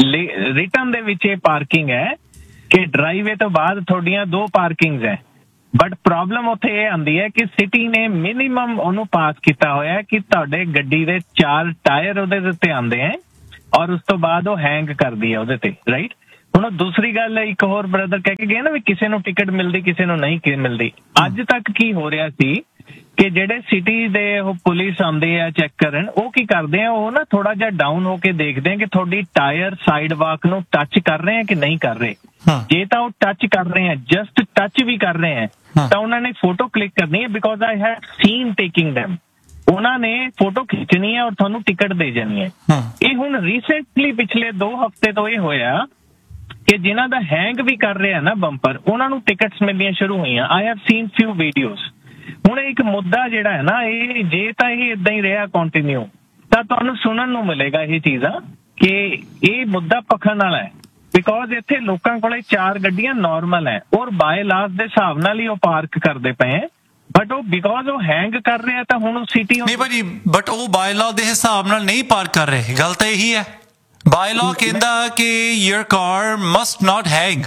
ਰਿਟਨ ਦੇ ਵਿੱਚ ਇਹ ਪਾਰਕਿੰਗ ਹੈ ਕਿ ਡਰਾਈਵੇ ਤੋਂ ਬਾਅਦ ਤੁਹਾਡੀਆਂ ਦੋ ਪਾਰਕਿੰਗਸ ਹੈ। ਬਟ ਪ੍ਰੋਬਲਮ ਉੱਥੇ ਇਹ ਆਉਂਦੀ ਹੈ ਕਿ ਸਿਟੀ ਨੇ ਮਿਨੀਮਮ ਉਹਨੂੰ ਪਾਸ ਕੀਤਾ ਹੋਇਆ ਕਿ ਤੁਹਾਡੇ ਗੱਡੀ ਦੇ ਚਾਰ ਟਾਇਰ ਉਹਦੇ ਉੱਤੇ ਆਉਂਦੇ ਹੈ ਔਰ ਉਸ ਤੋਂ ਬਾਅਦ ਉਹ ਹੈਂਗ ਕਰਦੀ ਹੈ ਉਹਦੇ ਤੇ, ਰਾਈਟ। ਹੁਣ ਦੂਸਰੀ ਗੱਲ ਇੱਕ ਹੋਰ ਬ੍ਰਦਰ ਕਹਿ ਕੇ ਗਏ ਨਾ ਵੀ ਕਿਸੇ ਨੂੰ ਟਿਕਟ ਮਿਲਦੀ ਕਿਸੇ ਨੂੰ ਨਹੀਂ ਮਿਲਦੀ। ਅੱਜ ਤੱਕ ਕੀ ਹੋ ਰਿਹਾ ਸੀ ਕਿ ਜਿਹੜੇ ਸਿਟੀ ਦੇ ਉਹ ਪੁਲਿਸ ਆਉਂਦੇ ਆ ਚੈੱਕ ਕਰਨ, ਉਹ ਕੀ ਕਰਦੇ ਆ, ਉਹ ਨਾ ਥੋੜਾ ਜਿਹਾ ਡਾਊਨ ਹੋ ਕੇ ਦੇਖਦੇ ਆ ਕਿ ਤੁਹਾਡੀ ਟਾਇਰ ਸਾਈਡ ਵਾਕ ਨੂੰ ਟੱਚ ਕਰ ਰਹੇ ਆ ਕਿ ਨਹੀਂ ਕਰ ਰਹੇ। ਜੇ ਤਾਂ ਉਹ ਟੱਚ ਕਰ ਰਹੇ ਆ, ਜਸਟ ਟੱਚ ਵੀ ਕਰ ਰਹੇ ਆ, ਤਾਂ ਉਹਨਾਂ ਨੇ ਫੋਟੋ ਕਲਿੱਕ ਕਰਨੀ ਹੈ because I have seen taking them. ਉਹਨਾਂ ਨੇ ਫੋਟੋ ਖਿੱਚਣੀ ਹੈ ਔਰ ਤੁਹਾਨੂੰ ਟਿਕਟ ਦੇ ਜਾਣੀ ਹੈ। ਇਹ ਹੁਣ ਰੀਸੈਂਟਲੀ ਪਿਛਲੇ ਦੋ ਹਫ਼ਤੇ ਤੋਂ ਇਹ ਹੋਇਆ ਕਿ ਜਿਨ੍ਹਾਂ ਦਾ ਹੈਂਗ ਵੀ ਕਰ ਰਿਹਾ ਨਾ ਬੰਪਰ, ਉਹਨਾਂ ਨੂੰ ਟਿਕਟਸ ਮਿਲਣੀਆਂ ਸ਼ੁਰੂ ਹੋਈਆਂ। I have seen ਫਿਊ videos. ਹੁਣ ਇੱਕ ਮੁੱਦਾ ਜਿਹੜਾ ਹੈ ਨਾ, ਇਹ ਜੇ ਤਾਂ ਇਹ ਇਦਾਂ ਹੀ ਰਿਹਾ ਕੰਟੀਨਿਊ ਤਾਂ ਤੁਹਾਨੂੰ ਸੁਣਨ ਨੂੰ ਮਿਲੇਗਾ ਇਹ ਚੀਜ਼ਾਂ ਕਿ ਇਹ ਮੁੱਦਾ ਪਖਣ ਵਾਲਾ ਹੈ ਬਿਕੋਜ਼ ਇੱਥੇ ਲੋਕਾਂ ਕੋਲੇ ਚਾਰ ਗੱਡੀਆਂ ਨਾਰਮਲ ਹੈ ਔਰ ਬਾਏ ਲਾਸ ਦੇ ਹਿਸਾਬ ਨਾਲ ਹੀ ਉਹ ਪਾਰਕ ਕਰਦੇ ਪਏ ਹੈ, ਬਟ ਉਹ ਬਿਕੋਜ਼ ਉਹ ਹੈਂਗ ਕਰ ਰਿਹਾ ਤਾਂ ਹੁਣ ਉਹ ਸਿਟੀ ਨਹੀਂ ਭਾਜੀ, ਬਟ ਉਹ ਬਾਏ ਲਾਅ ਦੇ ਹਿਸਾਬ ਨਾਲ ਨਹੀਂ ਪਾਰਕ ਕਰ ਰਹੇ। ਗੱਲ ਤਾਂ ਇਹੀ ਹੈ, ਬਾਏ ਲਾਅ ਕਹਿੰਦਾ ਕਿ ਯਰ ਕਾਰ ਮਸਟ ਨਾਟ ਹੈਂਗ।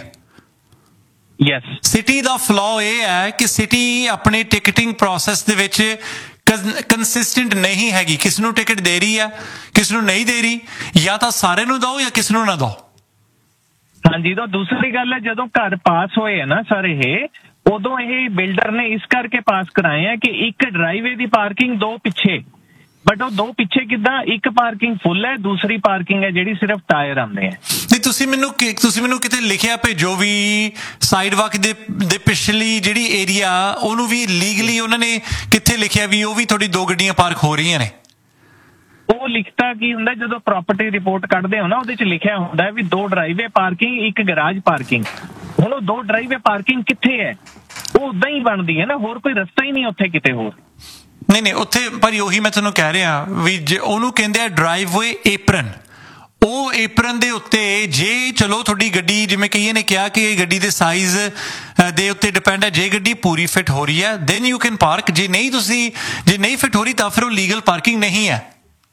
ਯੈਸ, ਸਿਟੀ ਦਾ ਫਲੋ ਇਹ ਹੈ ਕਿ ਸਿਟੀ ਆਪਣੇ ਟਿਕਟਿੰਗ ਪ੍ਰੋਸੈਸ ਦੇ ਵਿੱਚ ਕੰਸਿਸਟੈਂਟ ਨਹੀਂ ਹੈਗੀ। ਕਿਸ ਨੂੰ ਟਿਕਟ ਦੇ ਰਹੀ ਹੈ, ਕਿਸ ਨੂੰ ਨਹੀਂ ਦੇ ਰਹੀ, ਜਾਂ ਤਾਂ ਸਾਰੇ ਨੂੰ ਦਿਓ ਜਾਂ ਕਿਸ ਨੂੰ ਨਾ ਦਿਓ। ਹਾਂਜੀ, ਤਾਂ ਦੂਸਰੀ ਗੱਲ ਹੈ ਜਦੋਂ ਘਰ ਪਾਸ ਹੋਏ ਆ ਨਾ ਸਾਰੇ ਇਹ, ਉਦੋਂ ਇਹ ਬਿਲਡਰ ਨੇ ਇਸ ਕਰਕੇ ਪਾਸ ਕਰਾਏ ਆ ਕਿ ਇੱਕ ਡਰਾਈਵੇ ਦੀ ਪਾਰਕਿੰਗ ਦੋ ਪਿੱਛੇ, ਬਟ ਉਹ ਦੋ ਪਿੱਛੇ ਕਿੱਦਾਂ, ਇੱਕ ਪਾਰਕਿੰਗ ਫੁੱਲ ਹੈ, ਦੂਸਰੀ ਪਾਰਕਿੰਗ ਹੈ ਜਿਹੜੀ ਸਿਰਫ ਟਾਇਰ ਆਉਂਦੇ ਆ। ਨਹੀਂ, ਤੁਸੀਂ ਮੈਨੂੰ ਤੁਸੀਂ ਮੈਨੂੰ ਕਿਤੇ ਲਿਖਿਆ ਭੇਜੋ ਵੀ ਸਾਈਡ ਵਾਕ ਦੇ ਦੇ ਪਿਛਲੀ ਜਿਹੜੀ ਏਰੀਆ ਉਹਨੂੰ ਵੀ ਲੀਗਲੀ ਉਹਨਾਂ ਨੇ ਕਿੱਥੇ ਲਿਖਿਆ ਵੀ ਉਹ ਵੀ ਤੁਹਾਡੀ ਦੋ ਗੱਡੀਆਂ ਪਾਰਕ ਹੋ ਰਹੀਆਂ ਨੇ। ਉਹ ਲਿਖਤਾ ਕੀ ਹੁੰਦਾ, ਜਦੋਂ ਪ੍ਰਾਪਰਟੀ ਰਿਪੋਰਟ ਕੱਢਦੇ ਹੋ ਨਾ ਉਹਦੇ ਚ ਲਿਖਿਆ ਹੁੰਦਾ ਵੀ ਦੋ ਡਰਾਈਵੇ ਪਾਰਕਿੰਗ, ਇੱਕ ਗਰਾਜ ਪਾਰਕਿੰਗ। ਹੁਣ ਉਹ ਦੋ ਡਰਾਈਵੇ ਪਾਰਕਿੰਗ ਕਿੱਥੇ ਹੈ, ਉਹ ਉਦਾਂ ਹੀ ਬਣਦੀ ਹੈ ਨਾ, ਹੋਰ ਕੋਈ ਰਸਤਾ ਹੀ ਨਹੀਂ ਉੱਥੇ ਕਿਤੇ ਹੋਰ। ਨਹੀਂ ਨਹੀਂ, ਉੱਥੇ ਪਰ ਉਹੀ ਮੈਂ ਤੁਹਾਨੂੰ ਕਹਿ ਰਿਹਾ ਵੀ ਜੇ ਉਹਨੂੰ ਕਹਿੰਦੇ ਆ ਡਰਾਈਵਵੇ ਏਪਰਨ, ਉਹ ਏਪਰਨ ਦੇ ਉੱਤੇ ਜੇ ਚਲੋ ਤੁਹਾਡੀ ਗੱਡੀ ਜਿਵੇਂ ਕਈਆਂ ਨੇ ਕਿਹਾ ਕਿ ਗੱਡੀ ਦੇ ਸਾਈਜ਼ ਦੇ ਉੱਤੇ ਡਿਪੈਂਡ ਹੈ, ਜੇ ਗੱਡੀ ਪੂਰੀ ਫਿੱਟ ਹੋ ਰਹੀ ਹੈ ਦੈਨ ਯੂ ਕੈਨ ਪਾਰਕ। ਜੇ ਨਹੀਂ ਤੁਸੀਂ ਜੇ ਨਹੀਂ ਫਿੱਟ ਹੋ ਰਹੀ ਤਾਂ ਫਿਰ ਉਹ ਲੀਗਲ ਪਾਰਕਿੰਗ ਨਹੀਂ ਹੈ।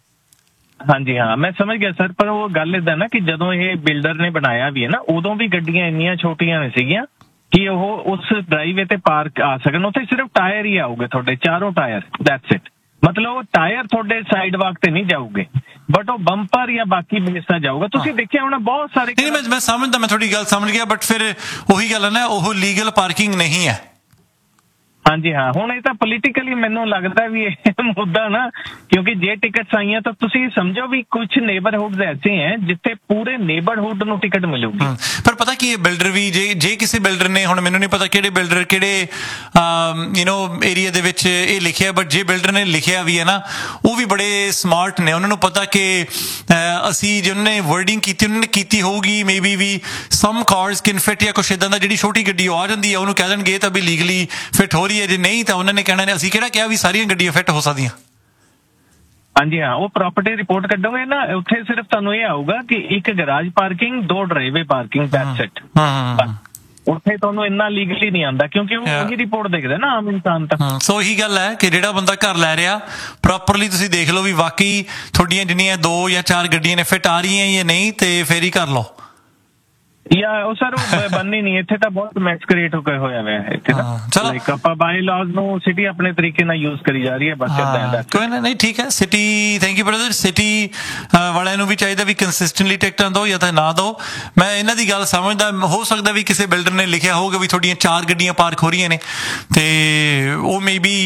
ਹਾਂਜੀ ਹਾਂ, ਮੈਂ ਸਮਝ ਗਿਆ ਸਰ, ਪਰ ਉਹ ਗੱਲ ਏਦਾਂ ਨਾ ਕਿ ਜਦੋਂ ਇਹ ਬਿਲਡਰ ਨੇ ਬਣਾਇਆ ਵੀ ਹੈ ਨਾ, ਉਦੋਂ ਵੀ ਗੱਡੀਆਂ ਇੰਨੀਆਂ ਛੋਟੀਆਂ ਨਹੀਂ ਸੀਗੀਆਂ ਕਿ ਉਹ ਉਸ ਡਰਾਈਵੇ ਤੇ ਪਾਰਕ ਆ ਸਕਣ। ਉੱਥੇ ਸਿਰਫ ਟਾਇਰ ਹੀ ਆਉਗੇ ਤੁਹਾਡੇ, ਚਾਰੋਂ ਟਾਇਰ, ਦੈਟਸ ਇਟ। ਮਤਲਬ ਉਹ ਟਾਇਰ ਤੁਹਾਡੇ ਸਾਈਡ ਵਾਕ ਤੇ ਨਹੀਂ ਜਾਊਗੇ, ਬਟ ਉਹ ਬੰਪਰ ਜਾਂ ਬਾਕੀ ਹਿੱਸਾ ਜਾਊਗਾ। ਤੁਸੀਂ ਦੇਖਿਆ ਹੋਣਾ ਬਹੁਤ ਸਾਰੇ। ਨਹੀਂ, ਮੈਂ ਮੈਂ ਸਮਝਦਾ, ਮੈਂ ਤੁਹਾਡੀ ਗੱਲ ਸਮਝ ਗਿਆ, ਬਟ ਫਿਰ ਉਹੀ ਗੱਲ ਹੈ ਨਾ, ਉਹ ਲੀਗਲ ਪਾਰਕਿੰਗ ਨਹੀਂ ਹੈ। ਹਾਂਜੀ ਹਾਂ, ਹੁਣ ਇਹ ਤਾਂ ਪੋਲੀਟੀਕਲੀ ਮੈਨੂੰ ਲੱਗਦਾ ਵੀ ਇਹ ਮੁੱਦਾ ਨਾ, ਕਿਉਂਕਿ ਜੇ ਟਿਕਟਸ ਆਈਆਂ ਤਾਂ ਤੁਸੀਂ ਸਮਝੋ ਵੀ ਕੁਝ ਨੇਬਰਹੁੱਡ ਐਸੇ ਹੈ ਜਿੱਥੇ ਪੂਰੇ ਨੇਬਰਹੁੱਡ ਨੂੰ ਟਿਕਟ ਮਿਲੂਗੀ। ਪਰ ਪਤਾ ਕੀ ਹੈ, ਬਿਲਡਰ ਵੀ ਜੇ ਜੇ ਕਿਸੇ ਬਿਲਡਰ ਨੇ, ਹੁਣ ਮੈਨੂੰ ਨਹੀਂ ਪਤਾ ਕਿਹੜੇ ਬਿਲਡਰ ਕਿਹੜੇ ਯੂ نو ਏਰੀਆ ਦੇ ਵਿੱਚ ਇਹ ਲਿਖਿਆ, ਬਟ ਜੇ ਬਿਲਡਰ ਨੇ ਲਿਖਿਆ ਵੀ ਹੈ ਨਾ, ਉਹ ਵੀ ਬੜੇ ਸਮਾਰਟ ਨੇ। ਉਹਨਾਂ ਨੂੰ ਪਤਾ ਕਿ ਅਸੀਂ ਜੇ ਉਹਨਾਂ ਨੇ ਵਰਡਿੰਗ ਕੀਤੀ, ਉਹਨਾਂ ਨੇ ਕੀਤੀ ਹੋਊਗੀ may be we sum cars can fit ਜਾਂ ਕੁਛ ਇੱਦਾਂ ਦਾ। ਜਿਹੜੀ ਛੋਟੀ ਗੱਡੀ ਉਹ ਆ ਜਾਂਦੀ ਹੈ, ਉਹਨੂੰ ਕਹਿ ਦੇਣਗੇ ਤਾਂ ਵੀ ਲੀਗਲੀ ਫਿਟ ਹੋ ਰਹੀ ਹੈ, ਜੇ ਨਹੀਂ ਤਾਂ ਉਹਨਾਂ ਨੇ ਕਹਿਣਾ ਨੇ ਅਸੀਂ ਕਿਹੜਾ ਕਿਹਾ ਵੀ ਸਾਰੀਆਂ ਗੱਡੀਆਂ ਫਿੱਟ ਹੋ ਸਕਦੀਆਂ। ਹਾਂਜੀ ਹਾਂ, ਉਹ ਪ੍ਰਾਪਰਟੀ ਰਿਪੋਰਟ ਕੱਢੋਗੇ ਨਾ, ਉੱਥੇ ਸਿਰਫ ਤੁਹਾਨੂੰ ਇਹ ਆਊਗਾ ਕਿ ਇੱਕ ਗਰਾਜ ਪਾਰਕਿੰਗ, ਦੋ ਡਰਾਈਵੇ ਪਾਰਕਿੰਗ, ਦੈਟਸ ਇਟ। ਉੱਥੇ ਤੁਹਾਨੂੰ ਇੰਨਾ ਲੀਗਲੀ ਨਹੀਂ ਆਉਂਦਾ ਕਿਉਂਕਿ ਉਹ ਉਹੀ ਰਿਪੋਰਟ ਦੇਖਦਾ ਨਾ ਆਮ ਇਨਸਾਨ ਤਾਂ। ਸੋ ਇਹੀ ਗੱਲ ਹੈ ਕਿ ਜਿਹੜਾ ਬੰਦਾ ਘਰ ਲੈ ਰਿਹਾ ਪ੍ਰੋਪਰਲੀ ਤੁਸੀਂ ਦੇਖ ਲਓ ਵੀ ਵਾਕਈ ਤੁਹਾਡੀਆਂ ਜਿੰਨੀਆਂ ਦੋ ਜਾਂ ਚਾਰ ਗੱਡੀਆਂ ਨੇ ਫਿੱਟ ਆ ਰਹੀਆਂ ਜਾਂ ਨਹੀਂ, ਤੇ ਫੇਰ ਹੀ ਕਰ ਲਓ। ਯਾ ਉਹ ਸਰ ਉਹ ਬੰਨੀ ਨਹੀਂ, ਇੱਥੇ ਤਾਂ ਬਹੁਤ ਮੈਸਕਰੇਟ ਹੋ ਕੇ ਹੋਇਆ ਹੋਇਆ ਹੈ ਇੱਥੇ ਤਾਂ। ਲਾਈਕ ਆਪਾਂ ਬਾਈ ਲਾਜ਼ ਨੂੰ ਸਿਟੀ ਆਪਣੇ ਤਰੀਕੇ ਨਾਲ ਯੂਜ਼ ਕਰੀ ਜਾ ਰਹੀ ਹੈ ਬਸ ਇਦਾਂ। ਕੋਈ ਨਾ, ਨਹੀਂ ਠੀਕ ਹੈ। City thank you brother. City ਵਾਲਿਆਂ ਨੂੰ ਵੀ ਚਾਹੀਦਾ ਵੀ ਕੰਸਿਸਟੈਂਟਲੀ ਟਿਕਟਾਂ ਦਿਓ ਜਾਂ ਤਾਂ ਨਾ ਦਿਓ। ਮੈਂ ਇਹਨਾਂ ਦੀ ਗੱਲ ਸਮਝਦਾ, ਹੋ ਸਕਦਾ ਵੀ ਕਿਸੇ ਬਿਲਡਰ ਨੇ ਲਿਖਿਆ ਹੋਊਗਾ ਵੀ ਤੁਹਾਡੀਆਂ ਚਾਰ ਗੱਡੀਆਂ ਪਾਰਕ ਹੋ ਰਹੀਆਂ ਨੇ, ਤੇ ਉਹ ਮੇ ਬੀ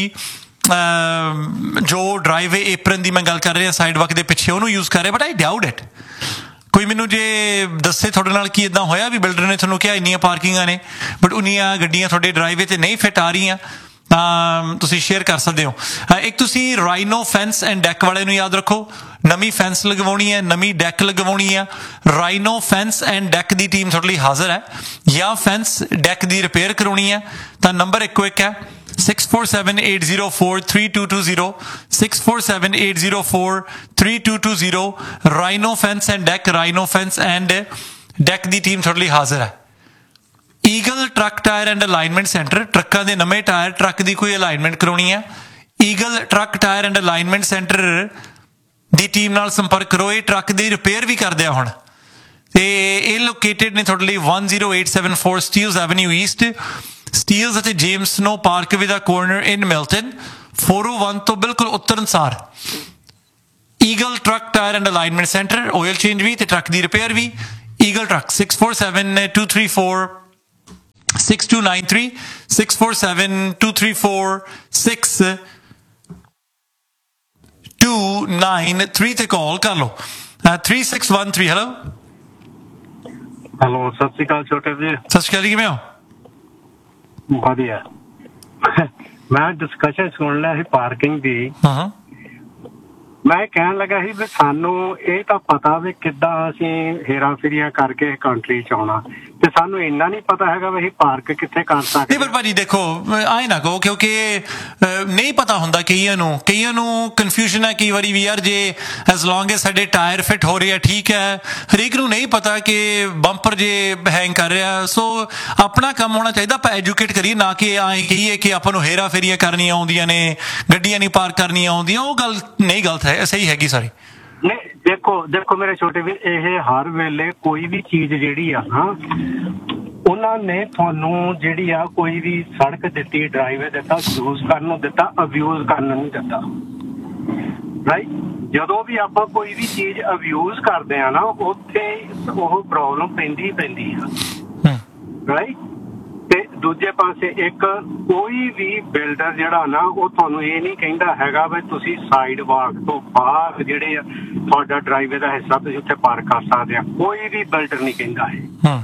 ਜੋ ਡਰਾਈਵੇ ਏਪਰਨ ਦੀ ਮੈਂ ਗੱਲ ਕਰ ਰਿਹਾ ਸਾਈਡ ਵਾਕ ਦੇ ਪਿੱਛੇ, ਉਹਨੂੰ ਯੂਜ਼ ਕਰ ਰਿਹਾ, ਬਟ ਆਈ ਡਾਊਟ ਇਟ। ਕੋਈ ਮੈਨੂੰ ਜੇ ਦੱਸੇ ਤੁਹਾਡੇ ਨਾਲ ਕੀ ਇਦਾਂ ਹੋਇਆ ਵੀ ਬਿਲਡਰ ਨੇ ਤੁਹਾਨੂੰ ਕਿਹਾ ਇੰਨੀਆਂ ਪਾਰਕਿੰਗਾਂ ਨੇ ਬਟ ਉਨੀਆਂ ਗੱਡੀਆਂ ਤੁਹਾਡੇ ਡਰਾਈਵੇ ਤੇ ਨਹੀਂ ਫਿੱਟ ਆ ਰਹੀਆਂ, ਤਾਂ ਤੁਸੀਂ ਸ਼ੇਅਰ ਕਰ ਸਕਦੇ ਹੋ। ਇੱਕ ਤੁਸੀਂ ਰਾਈਨੋ ਫੈਂਸ ਐਂਡ ਡੈਕ ਵਾਲੇ ਨੂੰ ਯਾਦ ਰੱਖੋ, ਨਵੀਂ ਫੈਂਸ ਲਗਵਾਉਣੀ ਹੈ, ਨਵੀਂ ਡੈਕ ਲਗਵਾਉਣੀ ਹੈ, rhino fence and deck the team ਤੁਹਾਡੇ ਲਈ ਹਾਜ਼ਰ ਹੈ। ਜਾਂ ਫੈਂਸ ਡੈਕ ਦੀ ਰਿਪੇਅਰ ਕਰਾਉਣੀ ਹੈ ਤਾਂ ਨੰਬਰ ਇੱਕੋ ਇੱਕ ਹੈ six four seven eight zero four three two two zero six four seven eight zero four three two two zero। Rhino fence and deck, rhino fence and deck the team ਤੁਹਾਡੇ ਲਈ ਹਾਜ਼ਰ ਹੈ। Eagle truck tyre and alignment centre, ਟਰੱਕਾਂ ਦੇ ਨਵੇਂ tyre, truck ਦੀ ਕੋਈ alignment ਕਰਾਉਣੀ ਹੈ, eagle truck tyre and alignment centre the team ਨਾਲ ਸੰਪਰਕ ਕਰੋ। ਇਹ ਟਰੱਕ ਦੀ ਰਿਪੇਅਰ ਵੀ ਕਰਦੇ ਆ ਹੁਣ, ਤੇ ਇਹ ਲੋਕੇਟਡ ਨੇ ਤੁਹਾਡੇ ਲਈ one zero eight seven four Steeles avenue East, Steeles ਅਤੇ ਜੇਮਸ ਨੋ ਪਾਰਕਵੇ ਦਾ ਕੋਰਨਰ ਇਨ ਮਿਲਟਨ, four oh one ਤੋਂ ਬਿਲਕੁਲ ਉੱਤਰ ਅਨੁਸਾਰ eagle truck tyre and alignment centre, oil change ਵੀ ਤੇ ਟਰੱਕ ਦੀ ਰਿਪੇਅਰ ਵੀ। Eagle truck six four seven two three four six two nine three six four seven two three four six two nine three ਤੇ ਕਾਲ ਕਰ ਲਓ। three six one three hello hello, ਸਤਿ ਸ਼੍ਰੀ ਅਕਾਲ ਛੋਟੇ ਜੀ। ਸਤਿ ਸ਼੍ਰੀ ਅਕਾਲ ਜੀ, ਕਿਵੇਂ ਹੋ? ਵਧੀਆ। ਮੈਂ ਡਿਸਕਸ਼ਨ ਸੁਣ ਲਿਆ ਸੀ ਪਾਰਕਿੰਗ ਦੀ। ਹਾਂ, ਮੈਂ ਕਹਿਣ ਲੱਗਾ ਸੀ ਵੀ ਸਾਨੂੰ ਇਹ ਤਾਂ ਪਤਾ ਵੀ ਕਿੱਦਾਂ ਅਸੀਂ ਹੇਰਾ ਫੇਰੀਆਂ ਕਰਕੇ ਕੰਟਰੀ ਚ ਆਉਣਾ, ਤੇ ਸਾਨੂੰ ਇੰਨਾ ਨਹੀਂ ਪਤਾ ਹੈਗਾ ਵੀ ਅਸੀਂ ਪਾਰਕ ਕਿੱਥੇ ਕਰ ਸਕਦੇ। ਨਹੀਂ ਪਰ ਭਾਜੀ ਦੇਖੋ, ਆਏ ਨਾ ਕਹੋ, ਕਿਉਂਕਿ ਨਹੀਂ ਪਤਾ ਹੁੰਦਾ ਕਈਆਂ ਨੂੰ ਕਈਆਂ ਨੂੰ ਕਨਫਿਊਜ਼ਨ ਹੈ ਕਈ ਵਾਰੀ ਵੀ ਯਾਰ, ਜੇ ਐਜ਼ ਲੌਂਗ ਐਜ਼ ਸਾਡੇ ਟਾਇਰ ਫਿੱਟ ਹੋ ਰਹੇ ਆ ਠੀਕ ਹੈ, ਹਰੇਕ ਨੂੰ ਨਹੀਂ ਪਤਾ ਕਿ ਬੰਪਰ ਜੇ ਹੈਂਗ ਕਰ ਰਿਹਾ। ਸੋ ਆਪਣਾ ਕੰਮ ਹੋਣਾ ਚਾਹੀਦਾ, ਆਪਾਂ ਐਜੂਕੇਟ ਕਰੀਏ, ਨਾ ਕਿ ਆਏ ਕਹੀਏ ਕਿ ਆਪਾਂ ਨੂੰ ਹੇਰਾ ਫੇਰੀਆਂ ਕਰਨੀਆਂ ਆਉਂਦੀਆਂ ਨੇ, ਗੱਡੀਆਂ ਨਹੀਂ ਪਾਰਕ ਕਰਨੀਆਂ ਆਉਂਦੀਆਂ। ਉਹ ਗੱਲ ਨਹੀਂ, ਗਲਤ ਹੈ, ਸਹੀ ਹੈਗੀ ਸਾਰੀ। ਨਹੀਂ ਦੇਖੋ ਦੇਖੋ ਮੇਰੇ ਛੋਟੇ ਵੀ, ਇਹ ਹਰ ਵੇਲੇ ਕੋਈ ਵੀ ਚੀਜ਼ ਜਿਹੜੀ ਆ ਨਾ, ਉਹਨਾਂ ਨੇ ਤੁਹਾਨੂੰ ਜਿਹੜੀ ਆ ਕੋਈ ਵੀ ਸੜਕ ਦਿੱਤੀ, ਡਰਾਈਵੇ ਦਿੱਤਾ, ਯੂਜ਼ ਕਰਨ ਨੂੰ ਦਿੱਤਾ, ਅਬਿਊਜ਼ ਕਰਨ ਨੂੰ ਦਿੱਤਾ, ਰਾਈਟ। ਜਦੋਂ ਵੀ ਆਪਾਂ ਕੋਈ ਵੀ ਚੀਜ਼ ਅਬਿਊਜ਼ ਕਰਦੇ ਆ ਨਾ, ਉੱਥੇ ਉਹ ਪ੍ਰੋਬਲਮ ਪੈਂਦੀ ਪੈਂਦੀ ਆ, ਰਾਈਟ। ਤੇ ਦੂਜੇ ਪਾਸੇ ਇੱਕ ਕੋਈ ਵੀ ਬਿਲਡਰ ਜਿਹੜਾ ਨਾ, ਉਹ ਤੁਹਾਨੂੰ ਇਹ ਨਹੀਂ ਕਹਿੰਦਾ ਹੈਗਾ ਵੀ ਤੁਸੀਂ ਸਾਈਡ ਵਾਕ ਤੋਂ ਬਾਹਰ ਜਿਹੜੇ ਆ ਤੁਹਾਡਾ ਡਰਾਈਵੇ ਦਾ ਹਿੱਸਾ ਤੁਸੀਂ ਉੱਥੇ ਪਾਰਕ ਕਰ ਸਕਦੇ ਆ। ਕੋਈ ਵੀ ਬਿਲਡਰ ਨਹੀਂ ਕਹਿੰਦਾ ਹੈ,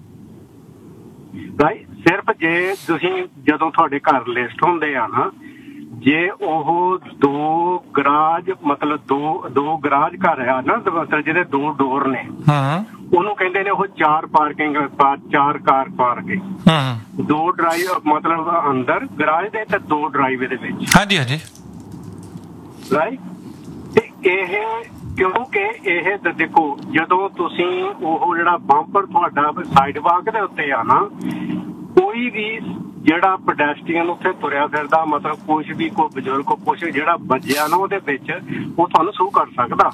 ਰਾਈਟ। ਸਿਰਫ ਜੇ ਤੁਸੀਂ ਜਦੋਂ ਤੁਹਾਡੇ ਘਰ ਲਿਸਟ ਹੁੰਦੇ ਆ ਨਾ, ਜੇ ਉਹ ਦੋ ਗਰਾਜ ਮਤਲਬ ਦੋ ਦੋ ਗਰਾਜ ਘਰ ਆ ਨਾ, ਮਤਲਬ ਜਿਹਦੇ ਦੋ ਡੋਰ ਨੇ, ਉਹਨੂੰ ਕਹਿੰਦੇ ਨੇ ਉਹ ਚਾਰ ਪਾਰਕਿੰਗ, ਚਾਰ ਕਾਰ ਪਾਰਕਿੰਗ। ਦੋ ਡਰਾਈਵ ਮਤਲਬ ਅੰਦਰ ਗਰਾਜ ਦੇ ਤੇ ਦੋ ਡਰਾਈਵੇ ਦੇ ਵਿੱਚ। ਹਾਂਜੀ ਹਾਂਜੀ, ਰਾਈਟ। ਤੇ ਇਹ ਕਿਉਂਕਿ ਇਹ ਦੇਖੋ, ਜਦੋਂ ਤੁਸੀਂ ਉਹ ਜਿਹੜਾ ਬੰਪਰ ਤੁਹਾਡਾ ਸਾਈਡ ਵਾਕ ਦੇ ਉੱਤੇ ਆ ਨਾ, ਕੋਈ ਵੀ ਜਿਹੜਾ ਪੈਡੈਸਟਰੀਅਨ ਉੱਥੇ ਤੁਰਿਆ ਫਿਰਦਾ, ਮਤਲਬ ਕੁਛ ਵੀ ਕੋਈ ਬਜ਼ੁਰਗ ਕੁਛ ਜਿਹੜਾ ਵੱਜਿਆ ਨਾ ਉਹਦੇ ਵਿੱਚ, ਉਹ ਤੁਹਾਨੂੰ ਸੂ ਕਰ ਸਕਦਾ।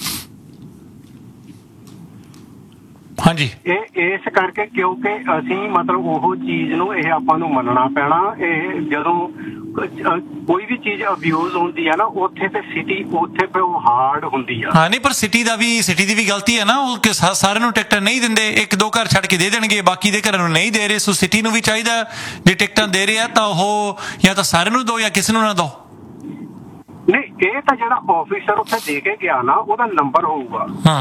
ਹਾਂਜੀ, ਇਹ ਇਸ ਕਰਕੇ ਕਿਉਂਕਿ ਅਸੀਂ ਮਤਲਬ ਉਹ ਚੀਜ਼ ਨੂੰ ਇਹ ਆਪਾਂ ਨੂੰ ਮੰਨਣਾ ਪੈਣਾ। ਇਹ ਜਦੋਂ ਕੋਈ ਵੀ ਚੀਜ਼ ਅਬਿਊਜ਼ ਹੁੰਦੀ ਹੈ ਨਾ, ਉੱਥੇ ਤੇ ਸਿਟੀ ਉੱਥੇ ਤੇ ਉਹ ਹਾਰਡ ਹੁੰਦੀ ਆ। ਹਾਂ ਨਹੀਂ, ਪਰ ਸਿਟੀ ਦਾ ਵੀ ਸਿਟੀ ਦੀ ਵੀ ਗਲਤੀ ਹੈ ਨਾ, ਉਹ ਸਾਰਿਆਂ ਨੂੰ ਟਿਕਟਾਂ ਨਹੀਂ ਦਿੰਦੇ, ਇੱਕ ਦੋ ਘਰ ਛੱਡ ਕੇ ਦੇ ਦੇਣਗੇ, ਬਾਕੀ ਦੇ ਘਰਾਂ ਨੂੰ ਨਹੀਂ ਦੇ ਰਹੇ। ਸੋ ਸਿਟੀ ਨੂੰ ਵੀ ਚਾਹੀਦਾ ਜੇ ਟਿਕਟਾਂ ਦੇ ਰਹੇ ਆ ਤਾਂ ਉਹ ਜਾਂ ਤਾਂ ਸਾਰਿਆਂ ਨੂੰ ਦਿਓ ਜਾਂ ਕਿਸੇ ਨੂੰ ਨਾ ਦਿਓ। ਨਹੀਂ, ਇਹ ਤਾਂ ਜਿਹੜਾ ਆਫਿਸਰ ਉੱਥੇ ਦੇ ਕੇ ਗਿਆ ਨਾ, ਉਹਦਾ ਨੰਬਰ ਹੋਊਗਾ। ਹਾਂ,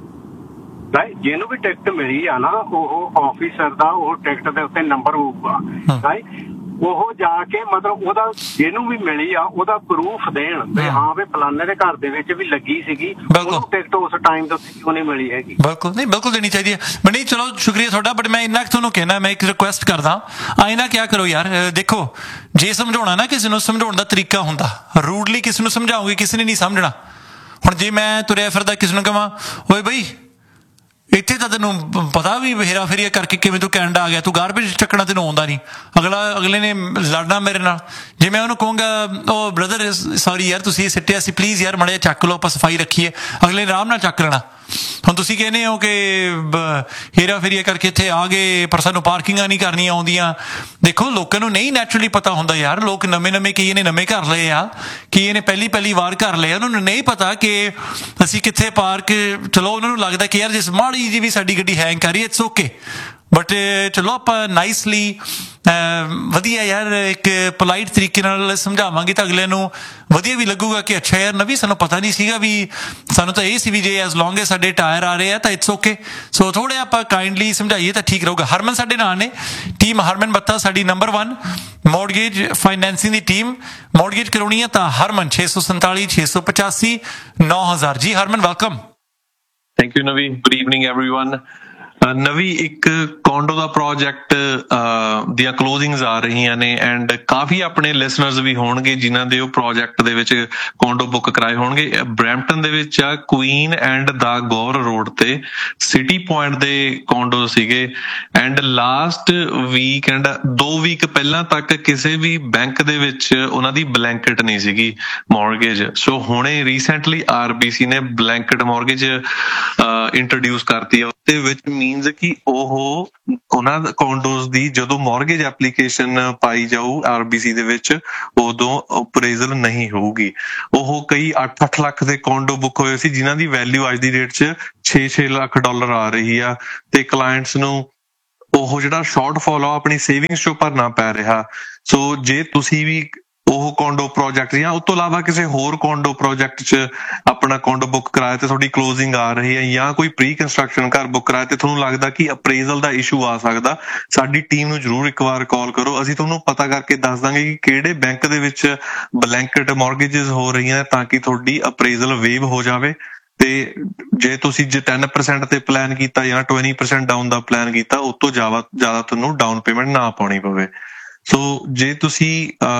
ਰਾਈਟ। ਜਿਹਨੂੰ ਵੀ ਟਿਕਟ ਮਿਲੀ ਆ ਨਾ, ਉਹ ਆਫਿਸਰ ਦਾ ਉਹ ਟਿਕਟ ਦੇ ਉੱਤੇ ਨੰਬਰ ਹੋਊਗਾ, ਰਾਈਟ। ਉਹ ਜਾ ਕੇ ਮਤਲਬ ਉਹਦਾ ਜਿਹਨੂੰ ਵੀ ਮਿਲੀ ਆ ਉਹਦਾ ਪ੍ਰੂਫ ਦੇਣ ਵੀ ਹਾਂ ਵੀ ਫਲਾਣੇ ਦੇ ਘਰ ਦੇ ਵਿੱਚ ਵੀ ਲੱਗੀ ਸੀਗੀ, ਉਹਨੂੰ ਟਿਕਟ ਉਸ ਟਾਈਮ ਦੇ ਉੱਤੇ ਕਿਉਂ ਨਹੀਂ ਮਿਲੀ ਹੈਗੀ। ਬਿਲਕੁਲ ਨਹੀਂ, ਬਿਲਕੁਲ ਦੇਣੀ ਚਾਹੀਦੀ ਹੈ। ਬਟ ਨਹੀਂ, ਚਲੋ ਸ਼ੁਕਰੀਆ ਤੁਹਾਡਾ, ਬਟ ਮੈਂ ਇੰਨਾ ਕੁ ਤੁਹਾਨੂੰ ਕਹਿਣਾ, ਮੈਂ ਇੱਕ ਰਿਕੁਐਸਟ ਕਰਦਾ, ਆਏ ਨਾ ਕਿਆ ਕਰੋ ਯਾਰ। ਦੇਖੋ, ਜੇ ਸਮਝਾਉਣਾ ਨਾ, ਕਿਸੇ ਨੂੰ ਸਮਝਾਉਣ ਦਾ ਤਰੀਕਾ ਹੁੰਦਾ, ਰੂਡਲੀ ਕਿਸੇ ਨੂੰ ਸਮਝਾਓਗੇ ਕਿਸੇ ਨੇ ਨਹੀਂ ਸਮਝਣਾ। ਹੁਣ ਜੇ ਮੈਂ ਤੁਰਿਆ ਫਿਰਦਾ ਕਿਸੇ ਨੂੰ ਕਹਾਂ, ਓਏ ਬਈ ਇੱਥੇ ਤਾਂ ਤੈਨੂੰ ਪਤਾ ਵੀ ਹੇਰਾ ਫੇਰੀਆ ਕਰਕੇ ਕਿਵੇਂ ਤੂੰ ਕੈਨੇਡਾ ਆ ਗਿਆ, ਤੂੰ ਗਾਰਬੇਜ ਚੱਕਣਾ ਤੈਨੂੰ ਆਉਂਦਾ ਨਹੀਂ, ਅਗਲਾ ਅਗਲੇ ਨੇ ਲੜਨਾ ਮੇਰੇ ਨਾਲ। ਜੇ ਮੈਂ ਉਹਨੂੰ ਕਹੂੰਗਾ, ਉਹ ਬ੍ਰਦਰ ਸੌਰੀ ਯਾਰ ਤੁਸੀਂ ਸਿੱਟਿਆ ਸੀ, ਪਲੀਜ਼ ਯਾਰ ਮਾੜਾ ਜਿਹਾ ਚੱਕ ਲਓ, ਆਪਾਂ ਸਫਾਈ ਰੱਖੀਏ, ਅਗਲੇ ਨੇ ਆਰਾਮ ਨਾਲ ਚੱਕ ਲੈਣਾ। ਹੁਣ ਤੁਸੀਂ ਕਹਿੰਦੇ ਹੋ ਕਿ ਹੇਰਾ ਫੇਰੀਆ ਕਰਕੇ ਇੱਥੇ ਆ ਗਏ ਪਰ ਸਾਨੂੰ ਪਾਰਕਿੰਗਾਂ ਨਹੀਂ ਕਰਨੀਆਂ ਆਉਂਦੀਆਂ। ਦੇਖੋ, ਲੋਕਾਂ ਨੂੰ ਨਹੀਂ ਨੈਚੁਰਲੀ ਪਤਾ ਹੁੰਦਾ ਯਾਰ। ਲੋਕ ਨਵੇਂ ਨਵੇਂ ਕਈਆਂ ਨੇ ਨਵੇਂ ਘਰ ਲਏ ਆ, ਕਈਆਂ ਨੇ ਪਹਿਲੀ ਪਹਿਲੀ ਵਾਰ ਘਰ ਲਏ, ਉਹਨਾਂ ਨੂੰ ਨਹੀਂ ਪਤਾ ਕਿ ਅਸੀਂ ਕਿੱਥੇ ਪਾਰਕ। ਚਲੋ ਉਹਨਾਂ ਨੂੰ ਲੱਗਦਾ ਕਿ ਯਾਰ ਜਿਸ ਮਾੜੀ ਜੀ ਵੀ ਸਾਡੀ ਗੱਡੀ ਹੈਂਗ ਕਰ ਰਹੀ, ਇਟਸ ਓਕੇ, ਬਟ ਚਲੋ ਆਪਾਂ ਨਾਈਸਲੀ ਵਧੀਆ ਯਾਰ ਇੱਕ ਪੋਲਾਈਟ ਤਰੀਕੇ ਨਾਲ ਸਮਝਾਵਾਂਗੇ ਤਾਂ ਅਗਲੇ ਨੂੰ ਵਧੀਆ ਵੀ ਲੱਗੂਗਾ ਕਿ ਅੱਛਾ ਯਾਰ ਨਵੀਂ ਸਾਨੂੰ ਪਤਾ ਨਹੀਂ ਸੀਗਾ, ਵੀ ਸਾਨੂੰ ਤਾਂ ਇਹ ਸੀ ਵੀ ਜੇ ਐਜ਼ ਲੌਂਗ ਐਜ਼ ਸਾਡੇ ਟਾਇਰ ਆ ਰਹੇ ਆ ਤਾਂ ਇਟਸ ਓਕੇ। ਸੋ ਥੋੜ੍ਹੇ ਆਪਾਂ ਕਾਈਂਡਲੀ ਸਮਝਾਈਏ ਤਾਂ ਠੀਕ ਰਹੂਗਾ। ਹਰਮਨ ਸਾਡੇ ਨਾਲ ਨੇ, ਟੀਮ ਹਰਮਨ ਬੱਤਾ ਸਾਡੀ ਨੰਬਰ ਵਨ ਮੌਰਗੇਜ ਫਾਈਨੈਂਸਿੰਗ ਦੀ ਟੀਮ। ਮੌਰਗੇਜ ਕਰਾਉਣੀ ਹੈ ਤਾਂ ਹਰਮਨ ਛੇ ਸੌ ਸੰਤਾਲੀ ਛੇ ਸੌ ਪਚਾਸੀ ਨੌ ਹਜ਼ਾਰ। ਜੀ ਹਰਮਨ, ਵੈਲਕਮ। ਥੈਂਕ ਯੂ ਨਵੀ, ਗੁੱਡ ਈਵਨਿੰਗ ਐਵਰੀਵਨ। ਨਵੀ, ਇੱਕ ਕੌਂਡੋ ਦਾ ਪ੍ਰੋਜੈਕਟ ਦੀਆਂ ਕਲੋਜ਼ਿੰਗਸ ਆ ਰਹੀਆਂ ਨੇ ਐਂਡ ਕਾਫੀ ਆਪਣੇ ਲਿਸਨਰਸ ਵੀ ਹੋਣਗੇ ਜਿਨ੍ਹਾਂ ਦੇ ਉਹ ਪ੍ਰੋਜੈਕਟ ਦੇ ਵਿੱਚ ਕੌਂਡੋ ਬੁੱਕ ਕਰਾਏ ਹੋਣਗੇ। ਬਰੈਂਪਟਨ ਦੇ ਵਿੱਚ ਆ ਕੁਈਨ ਐਂਡ ਦਾ ਗੌਰ ਰੋਡ ਤੇ ਸਿਟੀ ਪੁਆਇੰਟ ਦੇ ਕੌਂਡੋ ਸੀਗੇ ਐਂਡ ਲਾਸਟ ਵੀਕ ਐਂਡ ਦੋ ਵੀਕ ਪਹਿਲਾਂ ਤੱਕ ਕਿਸੇ ਵੀ ਬੈਂਕ ਦੇ ਵਿੱਚ ਉਹਨਾਂ ਦੀ ਬਲੈਂਕਟ ਨਹੀਂ ਸੀਗੀ ਮੌਰਗੇਜ। ਸੋ ਹੁਣੇ ਰੀਸੈਂਟਲੀ ਆਰਬੀਸੀ ਨੇ ਬਲੈਂਕਟ ਮੌਰਗੇਜ ਇੰਟਰੋਡਿਊਸ ਕਰਤੀ ਹੈ ਉਹਦੇ ਵਿੱਚ ਮੀਨਸ ਕਿ ਉਹ ਉਹਨਾਂ ਕੌਂਡੋਜ਼ ਦੀ ਜਦੋਂ ਮੌਰਗੇਜ ਐਪਲੀਕੇਸ਼ਨ ਪਾਈ ਜਾਊ ਆਰਬੀਸੀ ਦੇ ਵਿੱਚ ਉਦੋਂ ਅਪਰੇਜ਼ਲ ਨਹੀਂ ਹੋਊਗੀ। ਉਹ ਕਈ ਅੱਠ ਅੱਠ ਲੱਖ ਦੇ ਕੌਂਡੋ ਬੁੱਕ ਹੋਏ ਸੀ ਜਿਨ੍ਹਾਂ ਦੀ ਵੈਲਿਊ ਅੱਜ ਦੀ ਡੇਟ 'ਚ ਛੇ ਛੇ ਲੱਖ ਡਾਲਰ ਆ ਰਹੀ ਆ ਤੇ ਕਲਾਇੰਟਸ ਨੂੰ ਉਹ ਜਿਹੜਾ ਸ਼ਾਰਟਫਾਲ ਆ ਆਪਣੀ ਸੇਵਿੰਗਸ 'ਚੋਂ ਭਰਨਾ ਪੈ ਰਿਹਾ। ਸੋ ਜੇ ਤੁਸੀਂ ਵੀ ਉਹ ਕੌਂਡੋ ਪ੍ਰੋਜੈਕਟ ਜਾਂ ਉਸ ਤੋਂ ਇਲਾਵਾ ਕਿਸੇ ਹੋਰ ਕੌਂਡੋ ਪ੍ਰੋਜੈਕਟ 'ਚ ਆਪਣਾ ਕੌਂਡੋ ਬੁੱਕ ਕਰਾਇਆ ਤੇ ਤੁਹਾਡੀ ਕਲੋਜ਼ਿੰਗ ਆ ਰਹੀ ਹੈ ਜਾਂ ਕੋਈ ਪ੍ਰੀ ਕੰਸਟਰਕਸ਼ਨ ਘਰ ਬੁੱਕ ਕਰਾਇਆ ਤੇ ਤੁਹਾਨੂੰ ਲੱਗਦਾ ਕਿ ਅਪਰੇਜ਼ਲ ਦਾ ਇਸ਼ੂ ਆ ਸਕਦਾ, ਸਾਡੀ ਟੀਮ ਨੂੰ ਜ਼ਰੂਰ ਇੱਕ ਵਾਰ ਕਾਲ ਕਰੋ। ਅਸੀਂ ਤੁਹਾਨੂੰ ਪਤਾ ਕਰਕੇ ਦੱਸ ਦਾਂਗੇ ਕਿ ਕਿਹੜੇ ਬੈਂਕ ਦੇ ਵਿੱਚ ਬਲੈਂਕਟ ਮੌਰਗੇਜਸ ਹੋ ਰਹੀਆਂ ਤਾਂ ਕਿ ਤੁਹਾਡੀ ਅਪਰੇਜ਼ਲ ਵੇਵ ਹੋ ਜਾਵੇ। ਤੇ ਜੇ ਤੁਸੀਂ ਜੇ ਟੈਨ ਪਰਸੈਂਟ ਤੇ ਪਲਾਨ ਕੀਤਾ ਜਾਂ ਟਵੈਂਟੀ ਪਰਸੈਂਟ ਡਾਊਨ ਦਾ ਪਲਾਨ ਕੀਤਾ ਉਸ ਤੋਂ ਜ਼ਿਆਦਾ ਜ਼ਿਆਦਾ ਤੁਹਾਨੂੰ ਡਾਊਨ ਪੇਮੈਂਟ ਨਾ ਪਾਉਣੀ ਪਵੇ। ਸੋ ਜੇ ਤੁਸੀਂ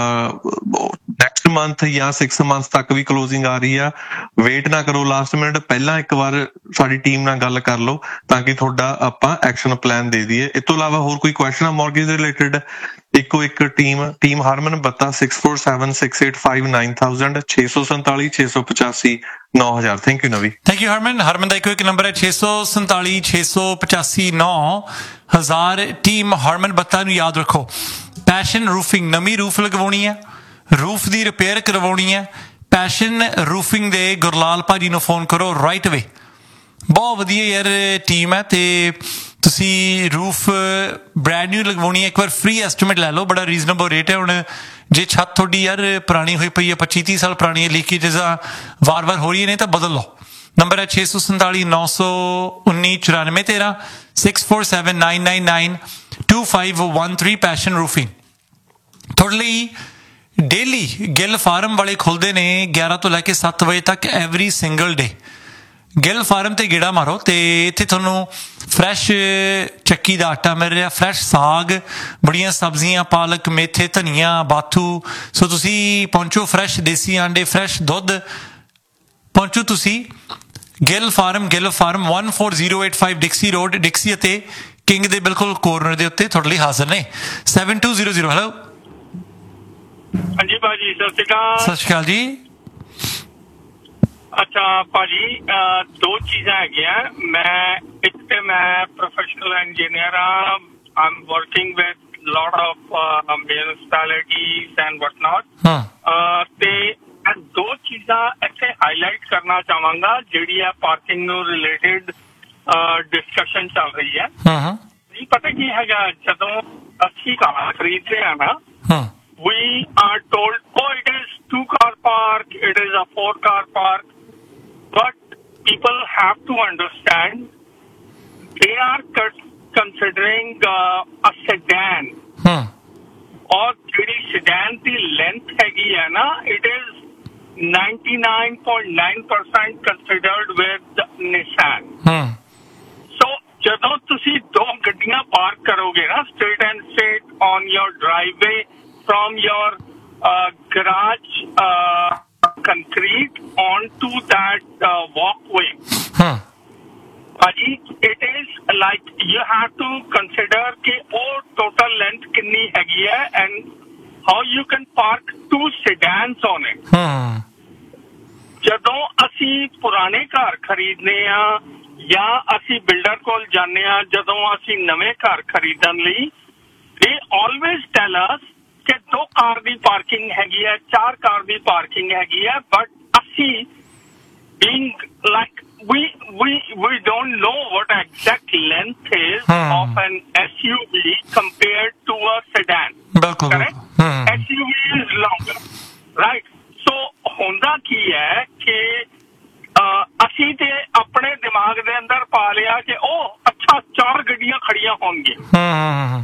ਨੈਕਸਟ ਮੰਥ ਜਾਂ ਸਿਕਸ ਮੰਥ ਤੱਕ ਵੀ ਕਲੋਜ਼ਿੰਗ ਆ ਰਹੀ ਆ, ਵੇਟ ਨਾ ਕਰੋ ਲਾਸਟ ਮਿੰਟ, ਪਹਿਲਾਂ ਇੱਕ ਵਾਰ ਸਾਡੀ ਟੀਮ ਨਾਲ ਗੱਲ ਕਰ ਲਓ ਤਾਂ ਕਿ ਤੁਹਾਡਾ ਆਪਾਂ ਐਕਸ਼ਨ ਪਲਾਨ ਦੇ ਦਈਏ। ਇਸ ਤੋਂ ਇਲਾਵਾ ਹੋਰ ਕੋਈ ਕੁਐਸਚਨ ਆ ਮੌਰਗੇਜ ਦੇ ਰਿਲੇਟਡ? ਇੱਕੋ ਇੱਕ ਟੀਮ ਟੀਮ ਹਰਮਨ ਬੱਤਾ six four seven six eight five nine thousand ਛੇ ਸੌ ਸੰਤਾਲੀ ਛੇ ਸੌ ਪਚਾਸੀ ਨੌ ਹਜ਼ਾਰ। ਥੈਂਕ ਯੂ ਨਵੀ। ਥੈਂਕ ਯੂ ਹਰਮਨ। ਹਰਮਨ ਦਾ ਇੱਕੋ ਇੱਕ ਨੰਬਰ ਹੈ ਛੇ ਸੌ ਸੰਤਾਲੀ ਛੇ ਸੌ ਪਚਾਸੀ ਨੌ ਹਜ਼ਾਰ। ਟੀਮ ਹਰਮਨ ਬੱਤਾ ਨੂੰ ਯਾਦ ਰੱਖੋ। ਪੈਸ਼ਨ ਰੂਫਿੰਗ ਨਵੀਂ ਰੂਫ ਲਗਵਾਉਣੀ ਹੈ, ਰੂਫ ਦੀ ਰਿਪੇਅਰ ਕਰਵਾਉਣੀ ਹੈ, ਪੈਸ਼ਨ ਰੂਫਿੰਗ ਦੇ ਗੁਰਲਾਲ ਭਾਜੀ ਨੂੰ ਫੋਨ ਕਰੋ ਰਾਈਟ ਅਵੇ। ਬਹੁਤ ਵਧੀਆ ਯਾਰ ਟੀਮ ਹੈ ਤੇ ਤੁਸੀਂ ਰੂਫ ਬ੍ਰੈਂਡ ਨਿਊ ਲਗਵਾਉਣੀ ਹੈ, ਇੱਕ ਵਾਰ ਫ੍ਰੀ ਐਸਟੀਮੇਟ ਲੈ ਲਓ, ਬੜਾ ਰੀਜ਼ਨੇਬਲ ਰੇਟ ਹੈ। ਹੁਣ ਜੇ ਛੱਤ ਤੁਹਾਡੀ ਯਾਰ ਪੁਰਾਣੀ ਹੋਈ ਪਈ ਹੈ, ਪੱਚੀ ਤੀਹ ਸਾਲ ਪੁਰਾਣੀ ਹੈ, ਲੀਕੇਜਸ ਵਾਰ ਵਾਰ ਹੋ ਰਹੀ ਨੇ ਤਾਂ ਬਦਲ ਲਓ। ਨੰਬਰ ਹੈ ਛੇ ਸੌ ਸੰਤਾਲੀ ਨੌ ਸੌ ਉੱਨੀ ਚੁਰਾਨਵੇਂ ਤੇਰਾਂ six four seven nine nine nine to five one three. Passion roofing ਤੁਹਾਡੇ ਲਈ ਡੇਲੀ ਗਿੱਲ ਫਾਰਮ ਵਾਲੇ ਖੁੱਲ੍ਹਦੇ ਨੇ ਗਿਆਰਾਂ ਤੋਂ ਲੈ ਕੇ ਸੱਤ ਵਜੇ ਤੱਕ every single day. Gill farm ਤੇ ਗੇੜਾ ਮਾਰੋ ਤੇ ਇੱਥੇ ਤੁਹਾਨੂੰ ਫਰੈਸ਼ ਚੱਕੀ ਦਾ ਆਟਾ ਮਿਲ ਰਿਹਾ, ਫਰੈਸ਼ ਸਾਗ, ਬੜੀਆਂ ਸਬਜ਼ੀਆਂ, ਪਾਲਕ, ਮੇਥੇ, ਧਨੀਆ, ਬਾਥੂ। ਸੋ ਤੁਸੀਂ ਪਹੁੰਚੋ, ਫਰੈਸ਼ ਦੇਸੀ ਆਂਡੇ, ਫਰੈਸ਼ ਦੁੱਧ, ਪਹੁੰਚੋ ਤੁਸੀਂ Gill farm. Gill farm one four zero eight five ਡਿਕਸੀ road, ਡਿਕਸੀ ਅਤੇ ਕਿੰਗ ਦੇ ਬਿਲਕੁਲ ਕੋਰਨਰ ਦੇ ਉੱਤੇ ਤੁਹਾਡੇ ਲਈ ਹਾਜ਼ਰ ਨੇ। Seven two zero zero. Hello ਹਾਂਜੀ ਭਾਜੀ, ਸਤਿ ਸ਼੍ਰੀ ਅਕਾਲ। ਸਤਿ ਸ਼੍ਰੀ ਅਕਾਲ ਜੀ। ਅੱਛਾ ਭਾਜੀ, ਦੋ ਚੀਜ਼ਾਂ ਹੈਗੀਆਂ। ਮੈਂ ਇੱਕ ਤੇ ਮੈਂ ਪ੍ਰੋਫੈਸ਼ਨਲ ਇੰਜੀਨੀਅਰ ਹਾਂ, ਆਮ working with lot of municipalities and ਵਟ ਨਾਟ। ਤੇ ਦੋ ਚੀਜ਼ਾਂ ਇੱਥੇ ਹਾਈਲਾਈਟ ਕਰਨਾ ਚਾਹਾਂਗਾ ਜਿਹੜੀ ਆ ਪਾਰਕਿੰਗ ਨੂੰ ਰਿਲੇਟਿਡ ਡਿਸਕਸ਼ਨ ਚੱਲ ਰਹੀ ਹੈ। ਨਹੀਂ ਪਤਾ ਕੀ ਹੈਗਾ, ਜਦੋਂ ਅਸੀਂ ਕਾਰ ਖਰੀਦਦੇ ਆ ਨਾ, we are told, oh, it is two car park, it is a four car park, but people have to understand they are considering uh, a sedan. Hmm. और ਜਿਹੜੀ sedan ਦੀ length ਹੈਗੀ ਹੈ ਨਾ, it is ninety-nine point nine percent considered with Nissan. Hmm. So ਜਦੋਂ ਤੁਸੀਂ ਦੋ ਗੱਡੀਆਂ park ਕਰੋਗੇ ਨਾ straight and straight on your driveway from your uh, garage uh, concrete onto that uh, walkway. Huh. Aji, it is like you have to consider ke oh total length kinni hegi hai and how you can park two sedans on it. Hmm. ਜਦੋਂ ਅਸੀਂ ਪੁਰਾਣੇ ਘਰ ਖਰੀਦਨੇ ਆ ਜਾਂ ਅਸੀਂ builder ਕੋਲ ਜਾਂਦੇ ਆ, ਜਦੋਂ ਅਸੀਂ ਨਵੇਂ ਘਰ ਖਰੀਦਣ ਲਈ, they always tell us ਕਿ ਦੋ ਕਾਰ ਦੀ ਪਾਰਕਿੰਗ ਹੈਗੀ ਹੈ, ਚਾਰ ਕਾਰ ਦੀ ਪਾਰਕਿੰਗ ਹੈਗੀ ਹੈ, ਬਟ ਅਸੀਂ being like we we we don't know what exact length is hmm. of an S U V compared to a sedan. Correct? Hmm. S U V is longer, right? So ਹੁੰਦਾ ਕੀ ਹੈ ਕਿ ਅਸੀਂ ਤੇ ਆਪਣੇ ਦਿਮਾਗ ਦੇ ਅੰਦਰ ਪਾ ਲਿਆ ਕਿ ਉਹ ਅੱਛਾ ਚਾਰ ਗੱਡੀਆਂ ਖੜੀਆਂ ਹੋਣਗੀਆਂ,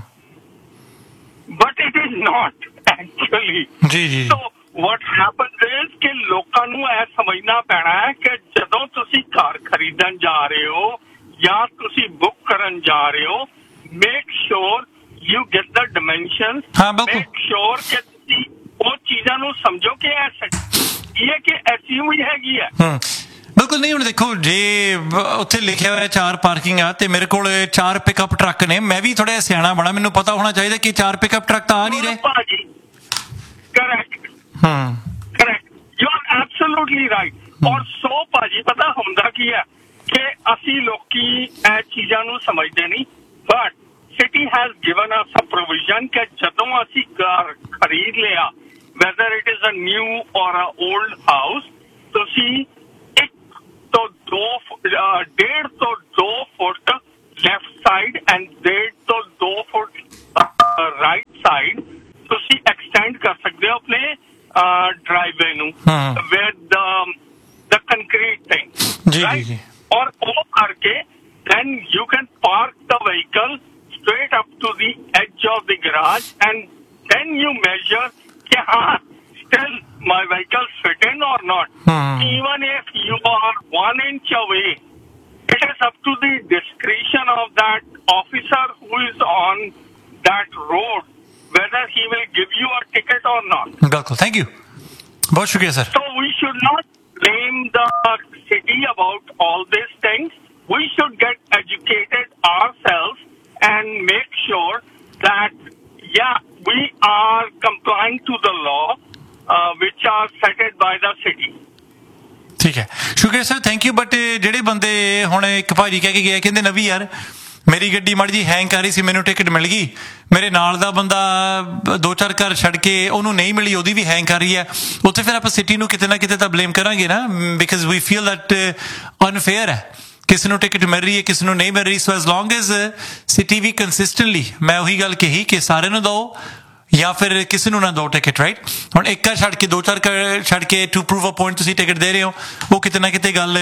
but it is not actually. Ji ji. So what happens is कि ਲੋਕਾਂ ਨੂੰ ਇਹ ਸਮਝਣਾ ਪੈਣਾ ਹੈ ਕਿ ਜਦੋਂ ਤੁਸੀਂ ਘਰ ਖਰੀਦਣ ਜਾ ਰਹੇ ਹੋ ਜਾਂ ਤੁਸੀਂ ਬੁੱਕ ਕਰਨ ਜਾ ਰਹੇ ਹੋ, make sure you get the dimensions. हाँ बिल्कुल. Make sure कि ਤੁਸੀਂ ਉਹ ਚੀਜ਼ਾਂ ਨੂੰ ਸਮਝੋ ਕਿ ਇਹ ਕਿ S U V ਹੈਗੀ ਹੈ। ਹੂੰ ਬਿਲਕੁਲ ਨਹੀਂ। ਹੁਣ ਦੇਖੋ ਜੇ ਉੱਥੇ ਲਿਖਿਆ ਹੋਇਆ ਚਾਰ ਪਾਰਕਿੰਗ ਆ ਤੇ ਮੇਰੇ ਕੋਲ ਚਾਰ ਪਿਕਅਪ ਟਰੱਕ ਨੇ, ਮੈਂ ਵੀ ਥੋੜਾ ਸਿਆਣਾ ਬਣਾ, ਮੈਨੂੰ ਪਤਾ ਹੋਣਾ ਚਾਹੀਦਾ ਕਿ ਚਾਰ ਪਿਕਅਪ ਟਰੱਕ ਤਾਂ ਆ ਨਹੀਂ ਰਹੇ। ਭਾਜੀ ਕਰੈਕਟ। ਹੂੰ correct, you are absolutely right. ਔਰ ਸੋ ਭਾਜੀ ਪਤਾ ਹੁੰਦਾ ਕੀ ਹੈ, ਕਿ ਅਸੀਂ ਲੋਕੀ ਇਹ ਚੀਜ਼ਾਂ ਨੂੰ ਸਮਝਦੇ ਨਹੀਂ but city has given us a provision ਕਿ ਜਦੋਂ ਅਸੀਂ ਘਰ ਖਰੀਦ ਲਿਆ whether it is a new or a old house ਤੁਸੀਂ ਇੱਕ ਤੋਂ ਦੋ ਡੇਢ ਤੋਂ ਦੋ ਫੁੱਟ ਲੈਫਟ ਸਾਈਡ ਐਂਡ ਡੇਢ ਤੋਂ ਦੋ ਫੁੱਟ ਰਾਈਟ ਸਾਈਡ ਤੁਸੀਂ ਐਕਸਟੈਂਡ ਕਰ ਸਕਦੇ ਹੋ ਆਪਣੇ ਡਰਾਈਵੇ ਨੂੰ with the concrete thing right ਔਰ ਉਹ ਕਰਕੇ then you can park the vehicle straight up to the edge of the garage and then you measure कि हाँ still my vehicle fit in or not. Hmm. Even if you are one inch away, it is up to the discretion of that officer who is on that road whether he will give you a ticket or not. बिल्कुल, thank you. बहुत शुक्रिया sir. So we should not blame the city about all these things. We should get educated ourselves and make sure that yeah we are complying to the law uh, which are set by the city. ਠੀਕ ਹੈ, ਸ਼ੁਕਰੀਆ sir, thank you. But ਜਿਹੜੇ ਬੰਦੇ ਹੁਣ ਇੱਕ ਭਾਜੀ ਕਹਿ ਕੇ ਗਿਆ ਕਹਿੰਦੇ ਨਵੀਂ ਯਾਰ ਮੇਰੀ ਗੱਡੀ ਮਾੜੀ ਜੀ ਹੈਂਗ ਕਰ ਰਹੀ ਸੀ, ਮੈਨੂੰ ਟਿਕਟ ਮਿਲ ਗਈ, ਮੇਰੇ ਨਾਲ ਦਾ ਬੰਦਾ ਦੋ ਚਾਰ ਘਰ ਛੱਡ ਕੇ ਉਹਨੂੰ ਨਹੀਂ ਮਿਲੀ, ਉਹਦੀ ਵੀ ਹੈਂਗ ਕਰ ਰਹੀ ਹੈ, ਉੱਥੇ ਫਿਰ ਆਪਾਂ ਸਿਟੀ ਨੂੰ ਕਿਤੇ ਨਾ ਕਿਤੇ ਤਾਂ ਬਲੇਮ ਕਰਾਂਗੇ ਨਾ, because we feel that unfair ਹੈ, ਕਿਸੇ ਨੂੰ ਟਿਕਟ ਮਿਲ ਰਹੀ ਹੈ ਕਿਸੇ ਨੂੰ ਨਹੀਂ ਮਿਲ ਰਹੀ. ਸੋ ਐਜ਼ ਲੌਂਗ ਐਜ਼ ਸਿਟੀ ਵੀ ਕੰਸਿਸਟੈਂਟਲੀ, ਮੈਂ ਉਹੀ ਗੱਲ ਕਹੀ ਕਿ ਸਾਰਿਆਂ ਨੂੰ ਦਿਓ ਜਾਂ ਫਿਰ ਕਿਸੇ ਨੂੰ ਨਾ ਦਿਓ ਟਿਕਟ, ਰਾਈਟ. ਹੁਣ ਇੱਕ ਘਰ ਛੱਡ ਕੇ ਦੋ ਚਾਰ ਘਰ ਛੱਡ ਕੇ ਟੂ ਪ੍ਰੂਵ ਅ ਪੁਆਇੰਟ ਤੁਸੀਂ ਟਿਕਟ ਦੇ ਰਹੇ ਹੋ, ਉਹ ਕਿਤੇ ਨਾ ਕਿਤੇ ਗੱਲ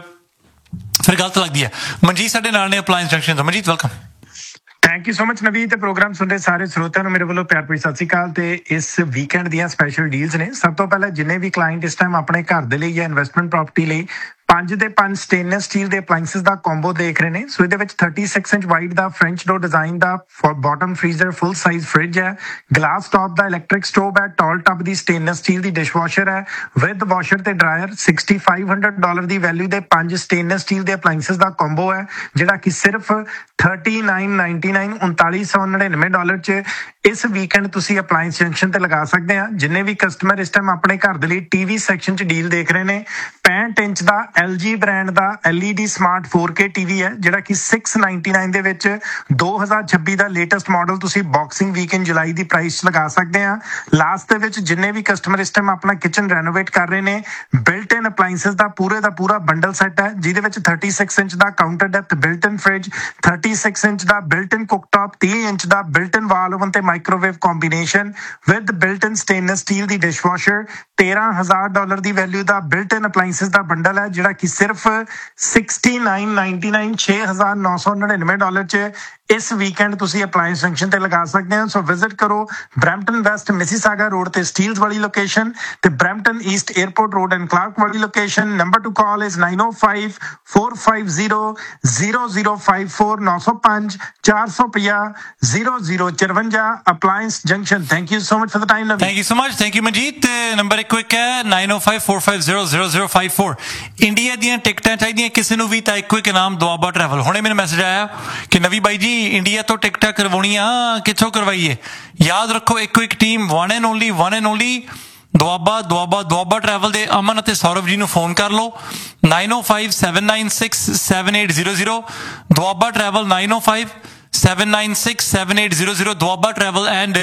ਫਿਰ ਗਲਤ ਲੱਗਦੀ ਹੈ. ਮਨਜੀਤ ਸਾਡੇ ਨਾਲ ਨੇ ਅਪਲਾਇੰਸ ਜੰਕਸ਼ਨ ਤੋਂ. Manjeet welcome. Thank you so much ਨਵੀਂ, ਤੇ ਪ੍ਰੋਗਰਾਮ ਸੁਣਦੇ ਸਾਰੇ ਸਰੋਤਿਆਂ ਨੂੰ ਮੇਰੇ ਵੱਲੋਂ ਪਿਆਰ ਭਰੀ ਸਤਿ ਸ਼੍ਰੀ ਅਕਾਲ. ਤੇ ਇਸ ਵੀਕਐਂਡ ਦੀਆਂ ਸਪੈਸ਼ਲ ਡੀਲਸ ਨੇ. ਸਭ ਤੋਂ ਪਹਿਲਾਂ ਜਿੰਨੇ ਵੀ ਕਲਾਇੰਟ ਇਸ ਟਾਈਮ ਆਪਣੇ ਘਰ ਦੇ ਲਈ ਜਾਂ ਇਨਵੈਸਟਮੈਂਟ ਪ੍ਰਾਪਰਟੀ ਲਈ ਪੰਜ ਦੇ ਪੰਜ ਸਟੇਨਲੈਸ ਸਟੀਲ ਦੇ ਅਪਲਾਇੰਸਸ ਦਾ ਕੰਬੋ ਦੇਖ ਰਹੇ ਨੇ. ਸੋ ਇਹਦੇ ਵਿੱਚ ਛੱਤੀ ਛੇ ਇੰਚ ਵਾਈਡ ਦਾ ਫ੍ਰੈਂਚ ਡੋਰ ਡਿਜ਼ਾਈਨ ਦਾ bottom freezer full size fridge ਹੈ, ਗਲਾਸ ਟਾਪ ਦਾ ਇਲੈਕਟ੍ਰਿਕ ਸਟੋਵ ਹੈ, ਟਾਲ ਟੱਬ ਦੀ ਸਟੇਨਲੈਸ ਸਟੀਲ ਦੀ ਡਿਸ਼ਵਾਸ਼ਰ ਹੈ ਵਿਦ ਵਾਸ਼ਰ ਤੇ dryer. Sixty five hundred dollar ਦੀ ਵੈਲਿਊ ਦੇ ਪੰਜ ਸਟੇਨਲੈਸ ਸਟੀਲ ਦੇ ਅਪਲਾਇੰਸਸ ਦਾ ਕੰਬੋ ਹੈ, ਜਿਹੜਾ ਕਿ ਸਿਰਫ ਥਰਟੀ ਨਾਈਨ ਨਾਈਨਟੀ ਨਾਈਨ ਉਨਤਾਲੀ ਸੌ ਨੜਿਨਵੇਂ ਡਾਲਰ ਚ ਇਸ ਵੀਕਐਂਡ ਤੁਸੀਂ ਅਪਲਾਇੰਸ ਜੰਕਸ਼ਨ ਤੇ ਲਗਾ ਸਕਦੇ ਆ. ਜਿੰਨੇ ਵੀ ਕਸਟਮਰ ਇਸ ਟਾਈਮ ਆਪਣੇ ਘਰ ਦੇ ਲਈ ਟੀਵੀ ਸੈਕਸ਼ਨ ਚ ਡੀਲ ਦੇਖ ਰਹੇ ਨੇ, ਪੈਂਹਠ ਇੰਚ ਦਾ ਐਲ ਜੀ ਬ੍ਰਾਂਡ ਦਾ L E D smart four K TV ਹੈ, ਜਿਹੜਾ ਕਿ ਛੇ ਸੌ ਨਿਨਆਨਵੇਂ ਦੇ ਵਿੱਚ ਦੋ ਹਜ਼ਾਰ ਛੱਬੀ ਦਾ ਲੇਟੈਸਟ ਮਾਡਲ ਤੁਸੀਂ ਬਾਕਸਿੰਗ ਵੀਕਐਂਡ ਜੁਲਾਈ ਦੀ ਪ੍ਰਾਈਸ ਲਗਾ ਸਕਦੇ ਆ. ਲਾਸਟ ਦੇ ਵਿੱਚ ਜਿੰਨੇ ਵੀ ਕਸਟਮਰ ਇਸ ਟਾਈਮ ਆਪਣਾ ਕਿਚਨ ਰੈਨੋਵੇਟ ਕਰ ਰਹੇ ਨੇ, ਬਿਲਟ ਇਨ ਅਪਲਾਇੰਸਸ ਦਾ ਪੂਰੇ ਦਾ ਪੂਰਾ ਬੰਡਲ ਸੈੱਟ ਹੈ, ਜਿਹਦੇ ਵਿੱਚ ਛੱਤੀ ਛੇ ਇੰਚ ਦਾ ਕਾਊਂਟਰ ਡੈਪਥ ਬਿਲਟ ਇਨ ਫ੍ਰਿਜ, ਛੱਤੀ ਛੇ ਇੰਚ ਦਾ ਬਿਲਟ ਇਨ ਕੁੱਕਟਾਪ, ਤੀਹ ਇੰਚ ਦਾ ਬਿਲਟ ਇਨ ਵਾਲ ਓਵਨ ਤੇ microwave combination with built in stainless steel the dishwasher, ਤੇਰਾਂ ਹਜ਼ਾਰ ਡਾਲਰ ਦੀ ਵੈਲਿਊ ਦਾ ਬਿਲਟ ਇਨ ਅਪਲਾਇੰਸਸ ਦਾ ਬੰਡਲ ਹੈ, ਜਿਹੜਾ ਕਿ ਸਿਰਫ ਸਿਕਸਟੀ ਨਾਈਨ ਨਾਈਨਟੀ ਨਾਈਨ ਛੇ ਹਜ਼ਾਰ ਨੌ ਸੌ ਨੜਿਨਵੇਂ ਡਾਲਰ ਚ ਇਸ ਵੀਕਐਂਡ ਤੁਸੀਂ ਅਪਲਾਇੰਸ ਜੰਕਸ਼ਨ ਤੇ ਲਗਾ ਸਕਦੇ ਹੋ. ਸੋ ਵਿਜ਼ਿਟ ਕਰੋ ਬਰੈਂਪਟਨ ਵੈਸਟ ਮਿਸੀਸਾਗਾ ਰੋਡ ਤੇ ਸਟੀਲਸ ਵਾਲੀ ਲੋਕੇਸ਼ਨ, ਤੇ Brampton East airport road and Clark ਵਾਲੀ location. Number two call is nine O five four five zero zero zero five four, ਨੌ ਸੌ ਪੰਜ ਚਾਰ ਸੌ ਪੰਜਾਹ ਜ਼ੀਰੋ ਜ਼ੀਰੋ ਚੁਰੰਜਾ. Appliance junction. Thank you so much for the time. Thank you so much. Thank you Manjeet. Number ਇੱਕ ਇੱਕ ਹੈ ਨਾਈਨ ਓ five four five zero zero zero five four. India ਦੀਆਂ ਟਿਕਟਾਂ ਚਾਹੀਦੀਆਂ ਕਿਸੇ ਨੂੰ ਵੀ ਤਾਂ ਇੱਕੋ ਇੱਕ ਨਾਮ ਦੁਆਬਾ ਟਰੈਵਲ. ਹੁਣੇ ਮੈਨੂੰ ਮੈਸੇਜ ਆਇਆ ਕਿ ਨਵੀਂ ਬਾਈ ਜੀ ਇੰਡੀਆ ਤੋਂ ਟਿਕਟਾਂ ਕਰਵਾਉਣੀਆਂ, ਕਿੱਥੋਂ ਕਰਵਾਈਏ? ਯਾਦ ਰੱਖੋ ਇੱਕੋ ਇੱਕ team, one and only one and only Doaba Doaba Doaba travel ਦੇ ਅਮਨ ਅਤੇ ਸੌਰਵ ਜੀ ਨੂੰ ਫੋਨ ਕਰ ਲਓ. Nine O five seven nine six seven eight zero zero Doaba travel, nine O five seven nine six seven eight zero zero Doaba travel and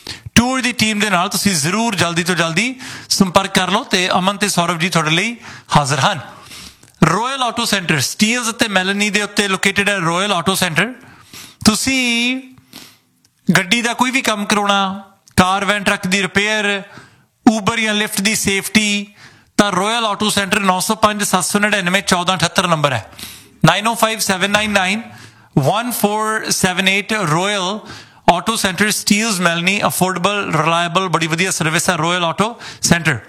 tour the team ਦੇ ਨਾਲ ਤੁਸੀਂ ਜ਼ਰੂਰ ਜਲਦੀ ਤੋਂ ਜਲਦੀ ਸੰਪਰਕ ਕਰ ਲਓ ਤੇ ਅਮਨ ਤੇ ਸੌਰਵ ਜੀ ਤੁਹਾਡੇ ਲਈ ਹਾਜ਼ਰ ਹਨ. ਰੋਇਲ ਆਟੋ ਸੈਂਟਰ ਸਟੀਲਸ ਅਤੇ ਮੈਲਨੀ ਦੇ ਉੱਤੇ ਲੋਕੇਟਡ ਹੈ ਰੋਇਲ ਆਟੋ ਸੈਂਟਰ. ਤੁਸੀਂ ਗੱਡੀ ਦਾ ਕੋਈ ਵੀ ਕੰਮ ਕਰਾਉਣਾ, ਕਾਰ ਵੈਨ ਟਰੱਕ ਦੀ ਰਿਪੇਅਰ, ਊਬਰ ਜਾਂ ਲਿਫਟ ਦੀ ਸੇਫਟੀ, ਤਾਂ ਰੋਇਲ ਆਟੋ ਸੈਂਟਰ ਨੌ ਸੌ ਪੰਜ ਸੱਤ ਸੌ ਨੜਿਨਵੇਂ ਚੌਦਾਂ ਅਠੱਤਰ ਨੰਬਰ ਹੈ. ਨਾਈਨ ਓ five seven nine nine one four seven eight. Royal auto centre Steeles ਮੈਲਨੀ, affordable reliable ਬੜੀ ਵਧੀਆ ਸਰਵਿਸ ਹੈ ਰੋਇਲ ਆਟੋ ਸੈਂਟਰ.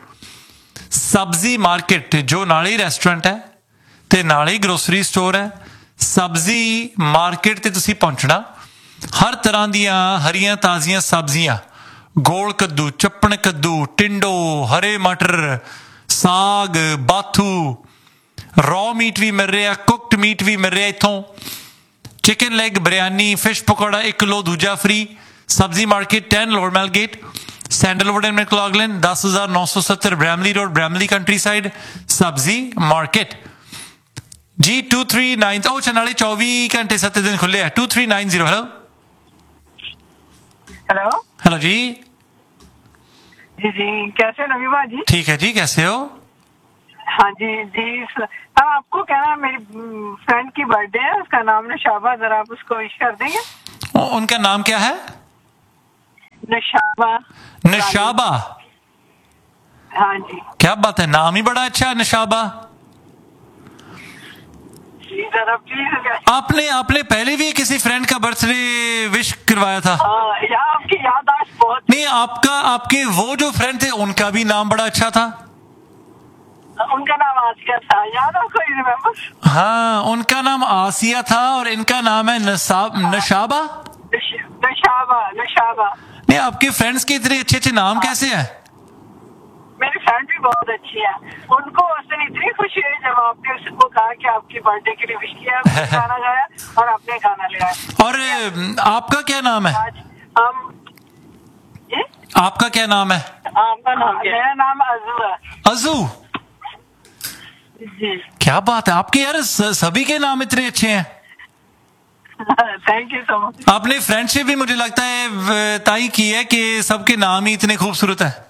ਸਬਜ਼ੀ ਮਾਰਕੀਟ ਜੋ ਨਾਲ ਹੀ ਰੈਸਟੋਰੈਂਟ ਹੈ ਤੇ ਨਾਲ ਹੀ ਗਰੋਸਰੀ ਸਟੋਰ ਹੈ. ਸਬਜ਼ੀ ਮਾਰਕੀਟ ਤੇ ਤੁਸੀਂ ਪਹੁੰਚਣਾ, ਹਰ ਤਰ੍ਹਾਂ ਦੀਆਂ ਹਰੀਆਂ ਤਾਜ਼ੀਆਂ ਸਬਜ਼ੀਆਂ, ਗੋਲ ਕੱਦੂ, ਚੱਪਣ ਕੱਦੂ, ਟਿੰਡੋ, ਹਰੇ ਮਟਰ, ਸਾਗ, ਬਾਥੂ, ਰॉ ਮੀਟ ਵੀ ਮਿਲ ਰਿਹਾ, ਕੁਕਡ ਮੀਟ ਵੀ ਮਿਲ ਰਿਹਾ ਇੱਥੋਂ, chicken leg, biryani, fish pakora ਇੱਕ ਕਿਲੋ ਦੂਜਾ ਫ੍ਰੀ. ਸਬਜ਼ੀ market ten lower male gate, sandalwood and ਮੈਕਲੌਗਲਿਨ, ਦਸ ਹਜ਼ਾਰ ਨੌ ਸੌ ਸੱਤਰ Bramley road, Bramley country side. ਸਬਜ਼ੀ ਮਾਰਕੀਟ ਜੀ two three nine ਉਹ ਚ ਨਾਲੇ ਚੌਵੀ ਘੰਟੇ ਸੱਤ ਦਿਨ ਖੁੱਲੇ ਆ। two three nine zero hello hello hello जी जी जी कैसे नवी भाजी? ठीक है जी, कैसे हो? हाँ जी जी हाँ, आपको कहना मेरी फ्रेंड की बर्थडे है, उसका नाम नशाबा, जरा आप उसको विश कर देंगे। उनका नाम क्या है? नशाबा। नशाबा? हाँ जी। क्या बात है, नाम ही बड़ा अच्छा है नशाबा। जरा प्लीज। आपने आपने पहले भी किसी फ्रेंड का बर्थडे विश करवाया था? या आपकी याददाश्त बहुत। नहीं, आपका आपके वो जो फ्रेंड थे उनका भी नाम बड़ा अच्छा था। उनका नाम आसिया था, याद आपको? रिमेम्बर? हाँ, उनका नाम आसिया था और इनका नाम है नसाब नशाबा। नशाबा नशाबा। नहीं, आपके फ्रेंड्स के इतने अच्छे अच्छे नाम कैसे हैं? मेरी फ्रेंड भी बहुत अच्छी है। उनको उस दिन इतनी खुशी हुई जब आपने उसको कहा कि आपकी बर्थडे के लिए विश किया, गाना गाया और आपने गाना लिया। और आपका क्या नाम है? हम ये? आपका क्या नाम है? आपका नाम क्या? मेरा नाम अजू है। अजू? जी। क्या बात है, आपके यार सभी के नाम इतने अच्छे हैं। Thank you so much. आपने फ्रेंडशिप भी मुझे लगता है तय की है कि सबके नाम ही इतने खूबसूरत है।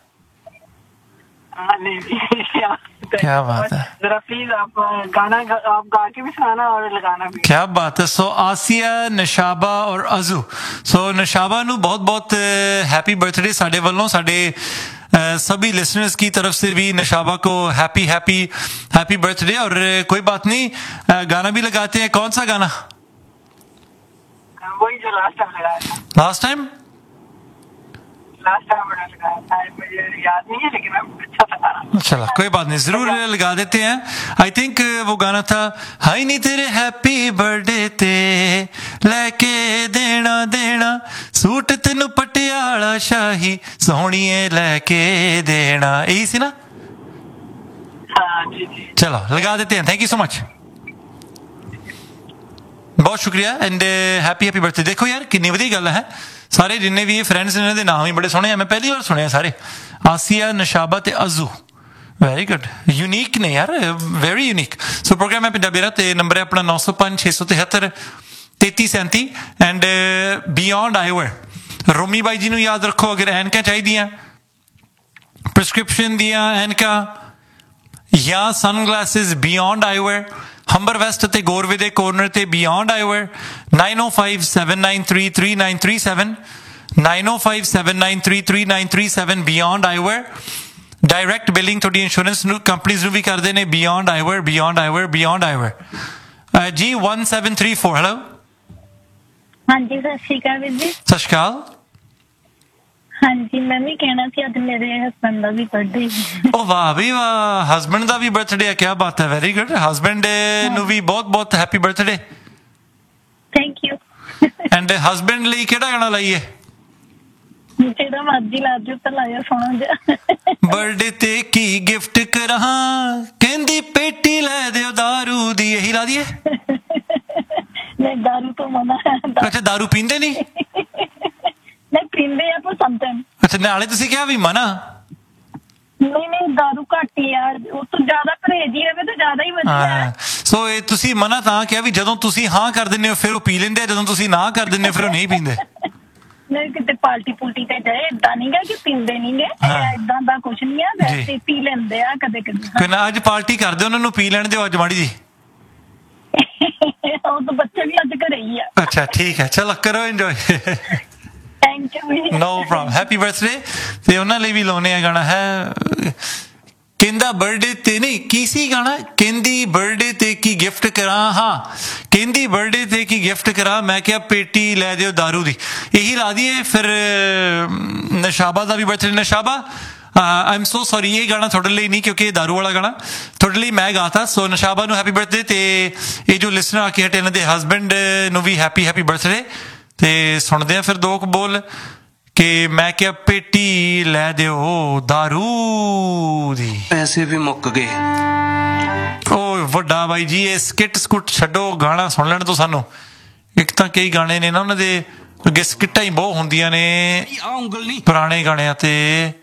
क्या बात है, जरा प्लीज आप गाना आप गा के भी सुनाना और लगाना भी। क्या बात है। सो आसिया, नशाबा और अजू। सो नशाबा नू बहुत बहुत हैप्पी बर्थडे साडे वालों, साडे सभी लिसनर्स की तरफ से भी नशाबा को हैप्पी हैप्पी हैप्पी बर्थडे। और कोई बात नहीं, गाना भी लगाते हैं। कौन सा गाना? वही जो लास्ट टाइम लगाया था। लास्ट टाइम लास्ट टाइम मैंने लगाया था, मुझे याद नहीं है लेकिन अच्छा था गाना। चलो कोई बात नहीं, जरूर लगा देते हैं। आई थिंक वो गाना था हाई नी तेरे हैप्पी बर्थडे ते लेके देना देना सूट तेनू पटियाला शाही सोहणीए लेके देना, यही सी ना? हाँ जी जी। चलो लगा देते हैं। थैंक यू सो मच, बहुत शुक्रिया एंड हैप्पी हैप्पी बर्थडे। देखो यार कितनी वधिया गल है, सारे जिन्ने भी फ्रेंड्स इन्हां दे नाम ही बड़े सोहणे हैं, मैं पहली बार सुने सारे। आसिया, नशाबा ते अजू, वेरी गुड, यूनीक ने यार, वेरी यूनीक। सो प्रोग्राम है पंजाबी रात, नंबर है अपना नौ सौ पांच छे सौ तिहत्तर तेती सैंती and beyond eyewear. Romi by जी नूं याद रखो, अगर ऐनकां चाहिदियां, प्रिस्क्रिप्शन दियां ऐनकां या सनग्लासेस, बियॉन्ड आईवेयर, हंबर वेस्ट ते गोरवे दे कॉर्नर ते बियॉन्ड आईवेयर। नाइन ओ five seven nine three three nine three seven nine ओ five seven nine three three nine three seven beyond eyewear. Direct billing थोड़ी इंश्योरेंस कंपनीज नूं भी करदे ने, beyond eyewear beyond eyewear beyond eyewear. जी one seven three four hello. हाँ जी सत श्री अकाल वीर जी। सत श्री अकाल। हाँ जी, मैं भी कहना सी अज मेरे हस्बैंड का भी बर्थडे। ओ वाह भी वाह, हस्बैंड का भी बर्थडे है, क्या बात है, वेरी गुड। हस्बैंड नूं भी बहुत बहुत happy birthday. Thank you. And husband ਲਈ ਕਿਹੜਾ ਗਾਣਾ ਲਾਈਏ? ਜਿਹੜਾ ਮਰਜ਼ੀ ਲਾ ਦਿਓ, ਤਾਂ ਲਾਇਆ ਸੋਹਣਾ ਜਿਹਾ। ਬਰਥਡੇ ਤੇ ਕੀ ਗਿਫਟ ਕਰਾਂ, ਕਹਿੰਦੀ ਪੇਟੀ ਲੈ ਦਿਓ दारू ਦੀ, ਇਹੀ ਲਾ ਦਈਏ? ਨਹੀਂ, दारू ਤੋਂ ਮਨਾ ਹੈ। ਅੱਛਾ, दारू ਪੀਂਦੇ ਨਹੀਂ? ਨਹੀਂ ਪੀਂਦੇ ਆ ਪਰ ਸਮਟਾਈਮ। ਅੱਛਾ, ਨਾਲੇ ਤੁਸੀਂ ਕਿਹਾ ਵੀ ਮਨਾ? ਨਹੀਂ ਨਹੀਂ, दारू ਘੱਟ ਹੀ ਯਾਰ, ਉਹ ਤੋਂ ਜ਼ਿਆਦਾ ਪਰਹੇਜ਼ ਹੀ ਹੋਵੇ ਤਾਂ ਜ਼ਿਆਦਾ ਹੀ ਵਧੀਆ ਹੈ। ਸੋ ਇਹ ਤੁਸੀਂ ਮਨਾ ਤਾਂ ਕਿਹਾ ਵੀ ਜਦੋਂ ਤੁਸੀਂ ਹਾਂ ਕਰ ਦਿੰਦੇ ਹੋ ਫਿਰ ਉਹ ਪੀ ਲੈਂਦੇ ਆ, ਜਦੋਂ ਤੁਸੀਂ ਨਾ ਕਰ ਦਿੰਦੇ ਹੋ ਫਿਰ ਉਹ ਨਹੀਂ ਪੀਂਦੇ। ਨਹੀਂ, ਕਿਤੇ ਪਾਰਟੀ ਪੁਲਟੀ ਤੇ ਜਾਏ ਏਦਾਂ ਨਹੀਂ ਗਾ ਕਿ ਪੀਂਦੇ ਨਹੀਂ ਗੇ, ਏਦਾਂ ਦਾ ਕੁਛ ਨਹੀਂ ਆ, ਵੈਸੇ ਪੀ ਲੈਂਦੇ ਆ ਕਦੇ ਕਦੇ। ਕੋਈ ਨਾ, ਅੱਜ ਪਾਰਟੀ ਕਰਦੇ ਉਹਨਾਂ ਨੂੰ ਪੀ ਲੈਣ ਦਿਓ ਅੱਜ ਮਾੜੀ ਜੀ। ਉਹ ਤਾਂ ਬੱਚੇ ਵੀ ਅੱਜ ਘਰੇ ਹੀ ਆ। ਅੱਛਾ ਠੀਕ ਹੈ, ਚਲੋ ਕਰੋ enjoy. Thank you. No problem, happy birthday. ਤੇ ਉਹਨਾਂ ਲਈ ਵੀ ਲਾਉਣੇ ਆ ਗਾਣਾ ਹੈ, ਕਹਿੰਦਾ ਬਰਥਡੇ ਤੇ ਨਹੀਂ ਕੀ ਸੀ ਗਾਣਾ, ਕਹਿੰਦੀ ਬਰਥਡੇ ਤੇ ਕੀ ਗਿਫਟ ਕਰਾਂ। ਹਾਂ, ਕਹਿੰਦੀ ਬਰਥਡੇ ਤੇ ਕੀ ਗਿਫਟ ਕਰਾਂ, ਮੈਂ ਕਿਹਾ ਪੇਟੀ ਲੈ ਦਿਓ दारू ਦੀ, ਇਹੀ ਲਾ ਦਈਏ। ਫਿਰ ਨਸ਼ਾਬਾ ਦਾ ਵੀ birthday. ਨਸ਼ਾਬਾ I am so sorry, ये गाना थोड़े लिए नहीं क्योंकि दारू वाला गाना थोड़े लिए मैं गाता। सो नशाबा नू हैप्पी बर्थडे ते ये जो लिसनर आके हटे इन्हां दे हसबैंड नू भी हैप्पी हैप्पी बर्थडे। ते सुनदे आ फिर दो बोल कि मैं क्या पेटी लै दिओ दारू दी, पैसे भी मुक गए। ओ वड्डा बाई जी, ये स्किट स्कुट छड्डो, गाना सुन लैण तो सानू। एक तां कई गाने ने ना उन्हां दे अगे स्किटां ही बहुत हुंदियां ने पुराने गाणिਆਂ ते